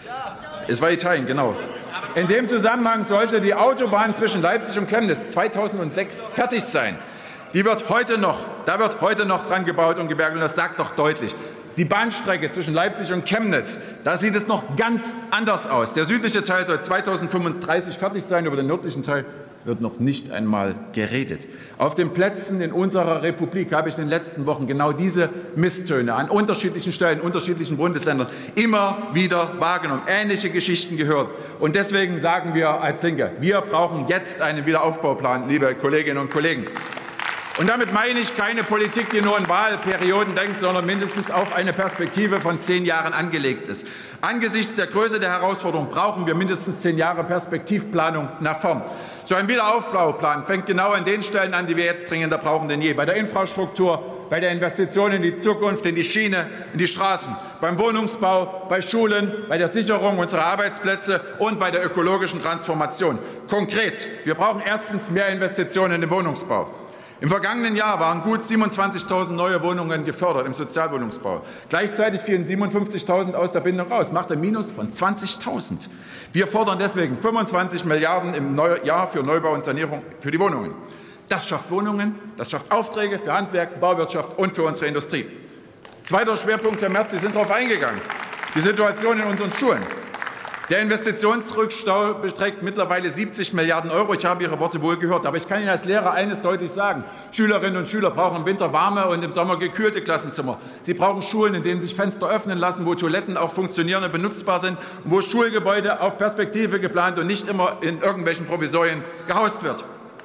Es war Italien, genau. In dem Zusammenhang sollte die Autobahn zwischen Leipzig und Chemnitz 2006 fertig sein. Da wird heute noch dran gebaut und gewerkelt, und das sagt doch deutlich. Die Bahnstrecke zwischen Leipzig und Chemnitz, da sieht es noch ganz anders aus. Der südliche Teil soll 2035 fertig sein, über den nördlichen Teil wird noch nicht einmal geredet. Auf den Plätzen in unserer Republik habe ich in den letzten Wochen genau diese Misstöne an unterschiedlichen Stellen, unterschiedlichen Bundesländern immer wieder wahrgenommen, ähnliche Geschichten gehört. Und deswegen sagen wir als Linke, wir brauchen jetzt einen Wiederaufbauplan, liebe Kolleginnen und Kollegen. Und damit meine ich keine Politik, die nur in Wahlperioden denkt, sondern mindestens auf eine Perspektive von 10 Jahren angelegt ist. Angesichts der Größe der Herausforderung brauchen wir mindestens 10 Jahre Perspektivplanung nach vorn. So ein Wiederaufbauplan fängt genau an den Stellen an, die wir jetzt dringender brauchen denn je. Bei der Infrastruktur, bei der Investition in die Zukunft, in die Schiene, in die Straßen, beim Wohnungsbau, bei Schulen, bei der Sicherung unserer Arbeitsplätze und bei der ökologischen Transformation. Konkret, wir brauchen erstens mehr Investitionen in den Wohnungsbau. Im vergangenen Jahr waren gut 27.000 neue Wohnungen gefördert im Sozialwohnungsbau. Gleichzeitig fielen 57.000 aus der Bindung raus, macht ein Minus von 20.000. Wir fordern deswegen 25 Milliarden im Jahr für Neubau und Sanierung für die Wohnungen. Das schafft Wohnungen, das schafft Aufträge für Handwerk, Bauwirtschaft und für unsere Industrie. Zweiter Schwerpunkt, Herr Merz, Sie sind darauf eingegangen, die Situation in unseren Schulen. Der Investitionsrückstau beträgt mittlerweile 70 Milliarden Euro. Ich habe Ihre Worte wohl gehört. Aber ich kann Ihnen als Lehrer eines deutlich sagen. Schülerinnen und Schüler brauchen im Winter warme und im Sommer gekühlte Klassenzimmer. Sie brauchen Schulen, in denen sich Fenster öffnen lassen, wo Toiletten auch funktionieren und benutzbar sind, und wo Schulgebäude auf Perspektive geplant und nicht immer in irgendwelchen Provisorien gehaust wird.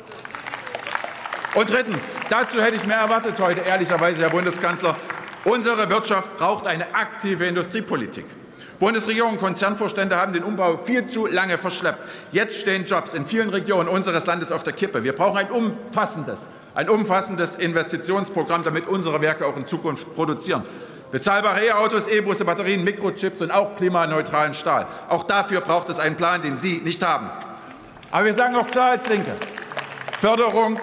Und drittens, dazu hätte ich mehr erwartet heute, ehrlicherweise, Herr Bundeskanzler. Unsere Wirtschaft braucht eine aktive Industriepolitik. Bundesregierung und Konzernvorstände haben den Umbau viel zu lange verschleppt. Jetzt stehen Jobs in vielen Regionen unseres Landes auf der Kippe. Wir brauchen ein umfassendes Investitionsprogramm, damit unsere Werke auch in Zukunft produzieren. Bezahlbare E-Autos, E-Busse, Batterien, Mikrochips und auch klimaneutralen Stahl. Auch dafür braucht es einen Plan, den Sie nicht haben. Aber wir sagen auch klar als Linke, Förderung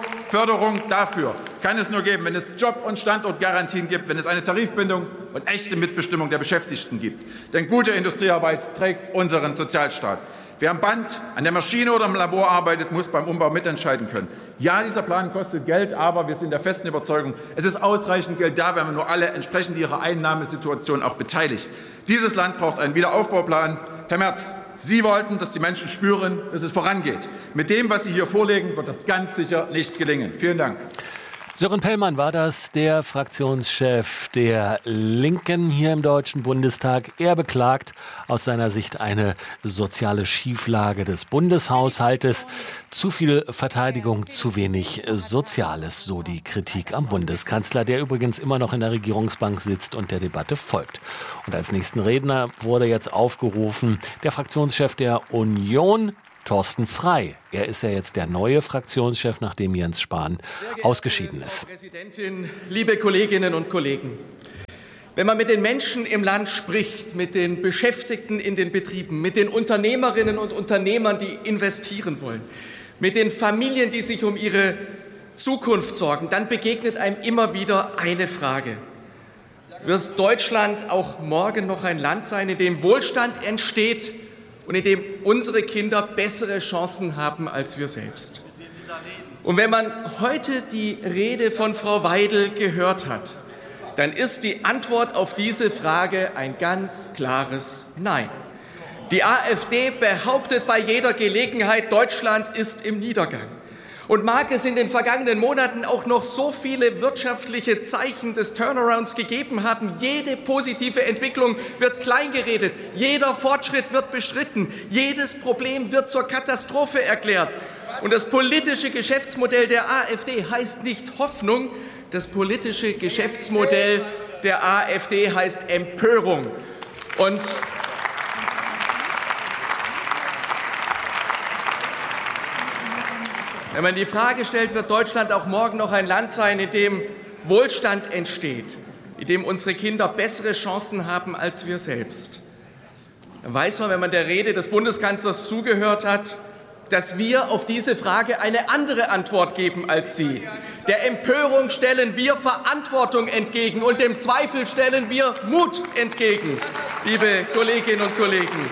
dafür kann es nur geben, wenn es Job- und Standortgarantien gibt, wenn es eine Tarifbindung und echte Mitbestimmung der Beschäftigten gibt. Denn gute Industriearbeit trägt unseren Sozialstaat. Wer am Band, an der Maschine oder im Labor arbeitet, muss beim Umbau mitentscheiden können. Ja, dieser Plan kostet Geld, aber wir sind der festen Überzeugung, es ist ausreichend Geld da, wenn man nur alle entsprechend ihrer Einnahmesituation auch beteiligt. Dieses Land braucht einen Wiederaufbauplan. Herr Merz, Sie wollten, dass die Menschen spüren, dass es vorangeht. Mit dem, was Sie hier vorlegen, wird das ganz sicher nicht gelingen. Vielen Dank. Sören Pellmann war das, der Fraktionschef der Linken hier im Deutschen Bundestag. Er beklagt aus seiner Sicht eine soziale Schieflage des Bundeshaushaltes. Zu viel Verteidigung, zu wenig Soziales, so die Kritik am Bundeskanzler, der übrigens immer noch in der Regierungsbank sitzt und der Debatte folgt. Und als nächsten Redner wurde jetzt aufgerufen der Fraktionschef der Union, Thorsten Frey. Er ist ja jetzt der neue Fraktionschef, nachdem Jens Spahn ausgeschieden ist. Frau Präsidentin, liebe Kolleginnen und Kollegen! Wenn man mit den Menschen im Land spricht, mit den Beschäftigten in den Betrieben, mit den Unternehmerinnen und Unternehmern, die investieren wollen, mit den Familien, die sich um ihre Zukunft sorgen, dann begegnet einem immer wieder eine Frage. Wird Deutschland auch morgen noch ein Land sein, in dem Wohlstand entsteht und in dem unsere Kinder bessere Chancen haben als wir selbst? Und wenn man heute die Rede von Frau Weidel gehört hat, dann ist die Antwort auf diese Frage ein ganz klares Nein. Die AfD behauptet bei jeder Gelegenheit, Deutschland ist im Niedergang. Und mag es in den vergangenen Monaten auch noch so viele wirtschaftliche Zeichen des Turnarounds gegeben haben, jede positive Entwicklung wird kleingeredet, jeder Fortschritt wird bestritten, jedes Problem wird zur Katastrophe erklärt. Und das politische Geschäftsmodell der AfD heißt nicht Hoffnung, das politische Geschäftsmodell der AfD heißt Empörung. Und wenn man die Frage stellt, wird Deutschland auch morgen noch ein Land sein, in dem Wohlstand entsteht, in dem unsere Kinder bessere Chancen haben als wir selbst, dann weiß man, wenn man der Rede des Bundeskanzlers zugehört hat, dass wir auf diese Frage eine andere Antwort geben als Sie. Der Empörung stellen wir Verantwortung entgegen und dem Zweifel stellen wir Mut entgegen, liebe Kolleginnen und Kollegen.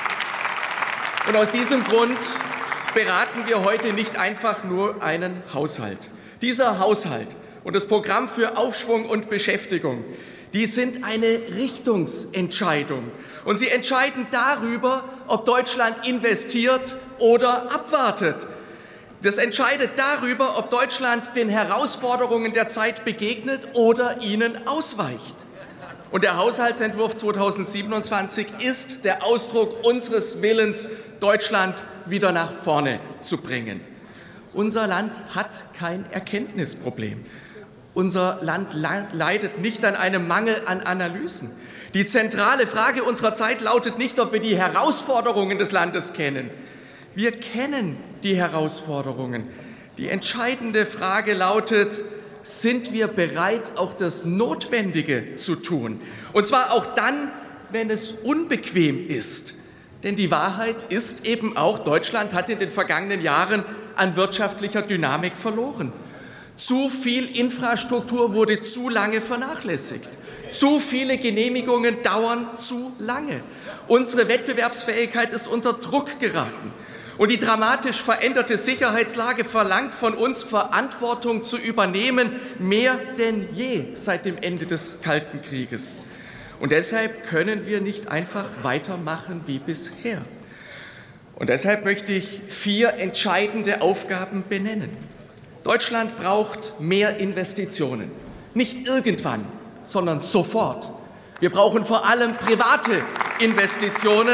Und aus diesem Grund beraten wir heute nicht einfach nur einen Haushalt. Dieser Haushalt und das Programm für Aufschwung und Beschäftigung, die sind eine Richtungsentscheidung. Und sie entscheiden darüber, ob Deutschland investiert oder abwartet. Das entscheidet darüber, ob Deutschland den Herausforderungen der Zeit begegnet oder ihnen ausweicht. Und der Haushaltsentwurf 2027 ist der Ausdruck unseres Willens, Deutschland wieder nach vorne zu bringen. Unser Land hat kein Erkenntnisproblem. Unser Land leidet nicht an einem Mangel an Analysen. Die zentrale Frage unserer Zeit lautet nicht, ob wir die Herausforderungen des Landes kennen. Wir kennen die Herausforderungen. Die entscheidende Frage lautet: Sind wir bereit, auch das Notwendige zu tun? Und zwar auch dann, wenn es unbequem ist. Denn die Wahrheit ist eben auch, Deutschland hat in den vergangenen Jahren an wirtschaftlicher Dynamik verloren. Zu viel Infrastruktur wurde zu lange vernachlässigt. Zu viele Genehmigungen dauern zu lange. Unsere Wettbewerbsfähigkeit ist unter Druck geraten. Und die dramatisch veränderte Sicherheitslage verlangt von uns, Verantwortung zu übernehmen, mehr denn je seit dem Ende des Kalten Krieges. Und deshalb können wir nicht einfach weitermachen wie bisher. Und deshalb möchte ich 4 entscheidende Aufgaben benennen. Deutschland braucht mehr Investitionen. Nicht irgendwann, sondern sofort. Wir brauchen vor allem private Investitionen,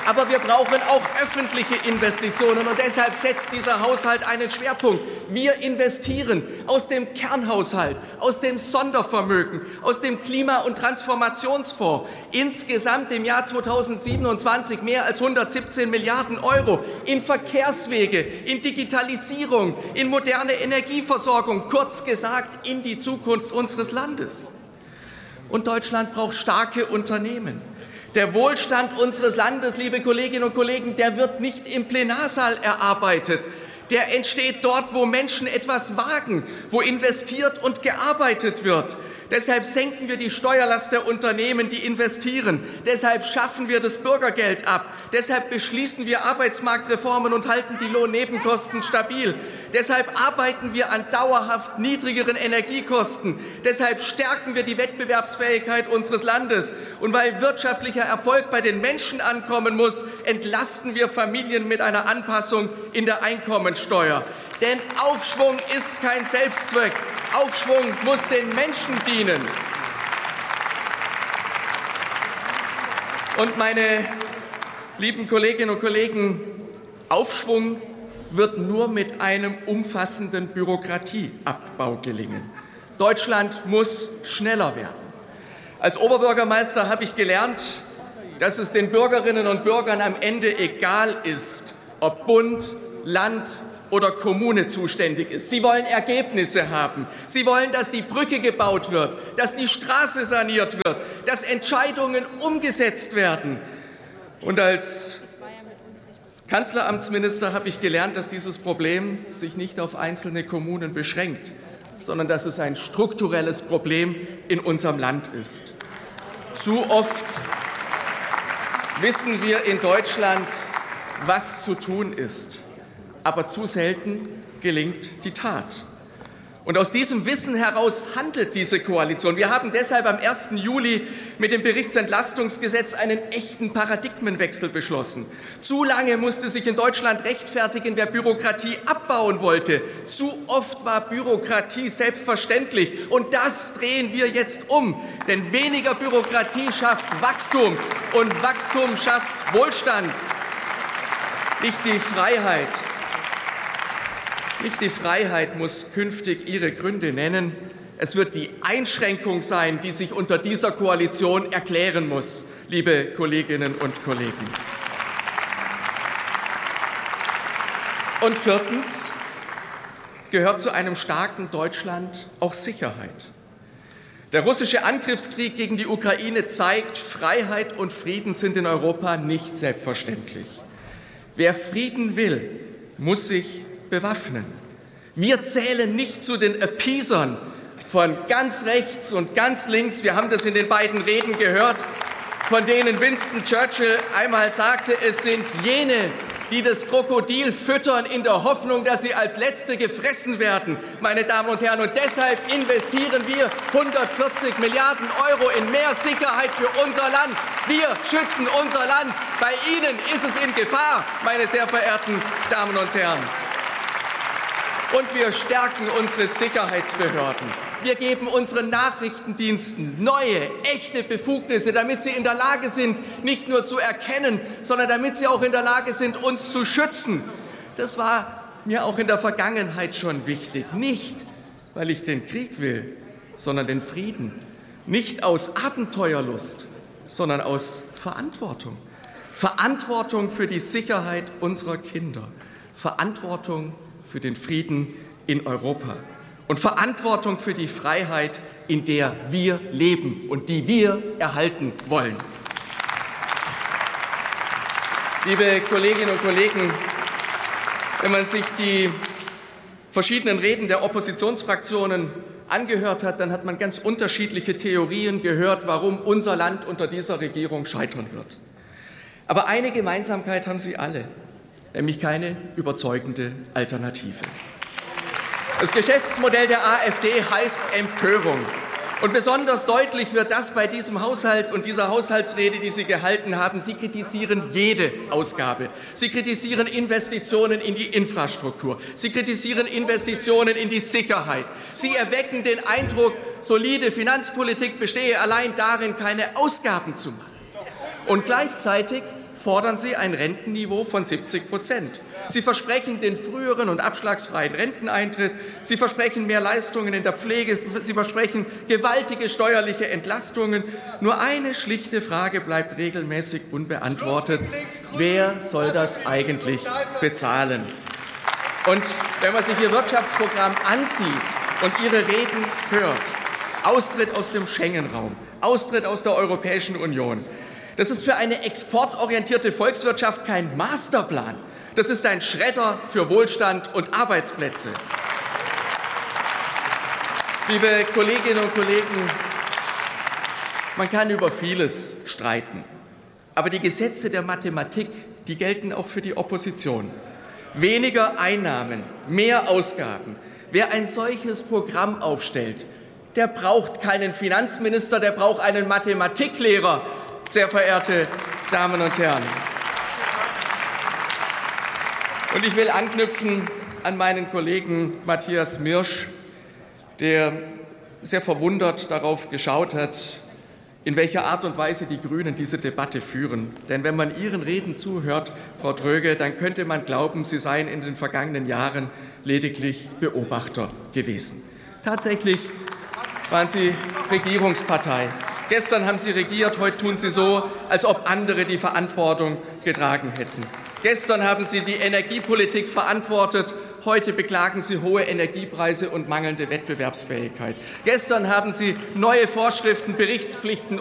Aber wir brauchen auch öffentliche Investitionen, und deshalb setzt dieser Haushalt einen Schwerpunkt. Wir investieren aus dem Kernhaushalt, aus dem Sondervermögen, aus dem Klima- und Transformationsfonds insgesamt im Jahr 2027 mehr als 117 Milliarden Euro in Verkehrswege, in Digitalisierung, in moderne Energieversorgung, kurz gesagt in die Zukunft unseres Landes. Und Deutschland braucht starke Unternehmen. Der Wohlstand unseres Landes, liebe Kolleginnen und Kollegen, der wird nicht im Plenarsaal erarbeitet. Der entsteht dort, wo Menschen etwas wagen, wo investiert und gearbeitet wird. Deshalb senken wir die Steuerlast der Unternehmen, die investieren. Deshalb schaffen wir das Bürgergeld ab. Deshalb beschließen wir Arbeitsmarktreformen und halten die Lohnnebenkosten stabil. Deshalb arbeiten wir an dauerhaft niedrigeren Energiekosten. Deshalb stärken wir die Wettbewerbsfähigkeit unseres Landes. Und weil wirtschaftlicher Erfolg bei den Menschen ankommen muss, entlasten wir Familien mit einer Anpassung in der Einkommensteuer. Denn Aufschwung ist kein Selbstzweck. Aufschwung muss den Menschen dienen. Und meine lieben Kolleginnen und Kollegen, Aufschwung wird nur mit einem umfassenden Bürokratieabbau gelingen. Deutschland muss schneller werden. Als Oberbürgermeister habe ich gelernt, dass es den Bürgerinnen und Bürgern am Ende egal ist, ob Bund, Land oder Kommune zuständig ist. Sie wollen Ergebnisse haben. Sie wollen, dass die Brücke gebaut wird, dass die Straße saniert wird, dass Entscheidungen umgesetzt werden. Und als Kanzleramtsminister habe ich gelernt, dass dieses Problem sich nicht auf einzelne Kommunen beschränkt, sondern dass es ein strukturelles Problem in unserem Land ist. Zu oft wissen wir in Deutschland, was zu tun ist. Aber zu selten gelingt die Tat. Und aus diesem Wissen heraus handelt diese Koalition. Wir haben deshalb am 1. Juli mit dem Berichtsentlastungsgesetz einen echten Paradigmenwechsel beschlossen. Zu lange musste sich in Deutschland rechtfertigen, wer Bürokratie abbauen wollte. Zu oft war Bürokratie selbstverständlich. Und das drehen wir jetzt um. Denn weniger Bürokratie schafft Wachstum. Und Wachstum schafft Wohlstand. Nicht die Freiheit muss künftig ihre Gründe nennen. Es wird die Einschränkung sein, die sich unter dieser Koalition erklären muss, liebe Kolleginnen und Kollegen. Und viertens gehört zu einem starken Deutschland auch Sicherheit. Der russische Angriffskrieg gegen die Ukraine zeigt, Freiheit und Frieden sind in Europa nicht selbstverständlich. Wer Frieden will, muss sich bewaffnen. Wir zählen nicht zu den Appeasern von ganz rechts und ganz links. Wir haben das in den beiden Reden gehört, von denen Winston Churchill einmal sagte, es sind jene, die das Krokodil füttern in der Hoffnung, dass sie als Letzte gefressen werden, meine Damen und Herren. Und deshalb investieren wir 140 Milliarden Euro in mehr Sicherheit für unser Land. Wir schützen unser Land. Bei Ihnen ist es in Gefahr, meine sehr verehrten Damen und Herren. Und wir stärken unsere Sicherheitsbehörden. Wir geben unseren Nachrichtendiensten neue, echte Befugnisse, damit sie in der Lage sind, nicht nur zu erkennen, sondern damit sie auch in der Lage sind, uns zu schützen. Das war mir auch in der Vergangenheit schon wichtig. Nicht, weil ich den Krieg will, sondern den Frieden. Nicht aus Abenteuerlust, sondern aus Verantwortung. Verantwortung für die Sicherheit unserer Kinder. Verantwortung für den Frieden in Europa und Verantwortung für die Freiheit, in der wir leben und die wir erhalten wollen. Liebe Kolleginnen und Kollegen, wenn man sich die verschiedenen Reden der Oppositionsfraktionen angehört hat, dann hat man ganz unterschiedliche Theorien gehört, warum unser Land unter dieser Regierung scheitern wird. Aber eine Gemeinsamkeit haben sie alle, nämlich keine überzeugende Alternative. Das Geschäftsmodell der AfD heißt Empörung. Und besonders deutlich wird das bei diesem Haushalt und dieser Haushaltsrede, die Sie gehalten haben. Sie kritisieren jede Ausgabe. Sie kritisieren Investitionen in die Infrastruktur. Sie kritisieren Investitionen in die Sicherheit. Sie erwecken den Eindruck, solide Finanzpolitik bestehe allein darin, keine Ausgaben zu machen. Und gleichzeitig fordern Sie ein Rentenniveau von 70%. Sie versprechen den früheren und abschlagsfreien Renteneintritt. Sie versprechen mehr Leistungen in der Pflege. Sie versprechen gewaltige steuerliche Entlastungen. Nur eine schlichte Frage bleibt regelmäßig unbeantwortet. Wer soll das eigentlich bezahlen? Und wenn man sich Ihr Wirtschaftsprogramm ansieht und Ihre Reden hört, Austritt aus dem Schengen-Raum, Austritt aus der Europäischen Union, das ist für eine exportorientierte Volkswirtschaft kein Masterplan. Das ist ein Schredder für Wohlstand und Arbeitsplätze. Liebe Kolleginnen und Kollegen, man kann über vieles streiten. Aber die Gesetze der Mathematik, die gelten auch für die Opposition. Weniger Einnahmen, mehr Ausgaben. Wer ein solches Programm aufstellt, der braucht keinen Finanzminister, der braucht einen Mathematiklehrer, sehr verehrte Damen und Herren. Und ich will anknüpfen an meinen Kollegen Matthias Mirsch, der sehr verwundert darauf geschaut hat, in welcher Art und Weise die Grünen diese Debatte führen. Denn wenn man Ihren Reden zuhört, Frau Tröge, dann könnte man glauben, Sie seien in den vergangenen Jahren lediglich Beobachter gewesen. Tatsächlich waren Sie Regierungspartei. Gestern haben Sie regiert, heute tun Sie so, als ob andere die Verantwortung getragen hätten. Gestern haben Sie die Energiepolitik verantwortet, heute beklagen Sie hohe Energiepreise und mangelnde Wettbewerbsfähigkeit. Gestern haben Sie neue Vorschriften, Berichtspflichten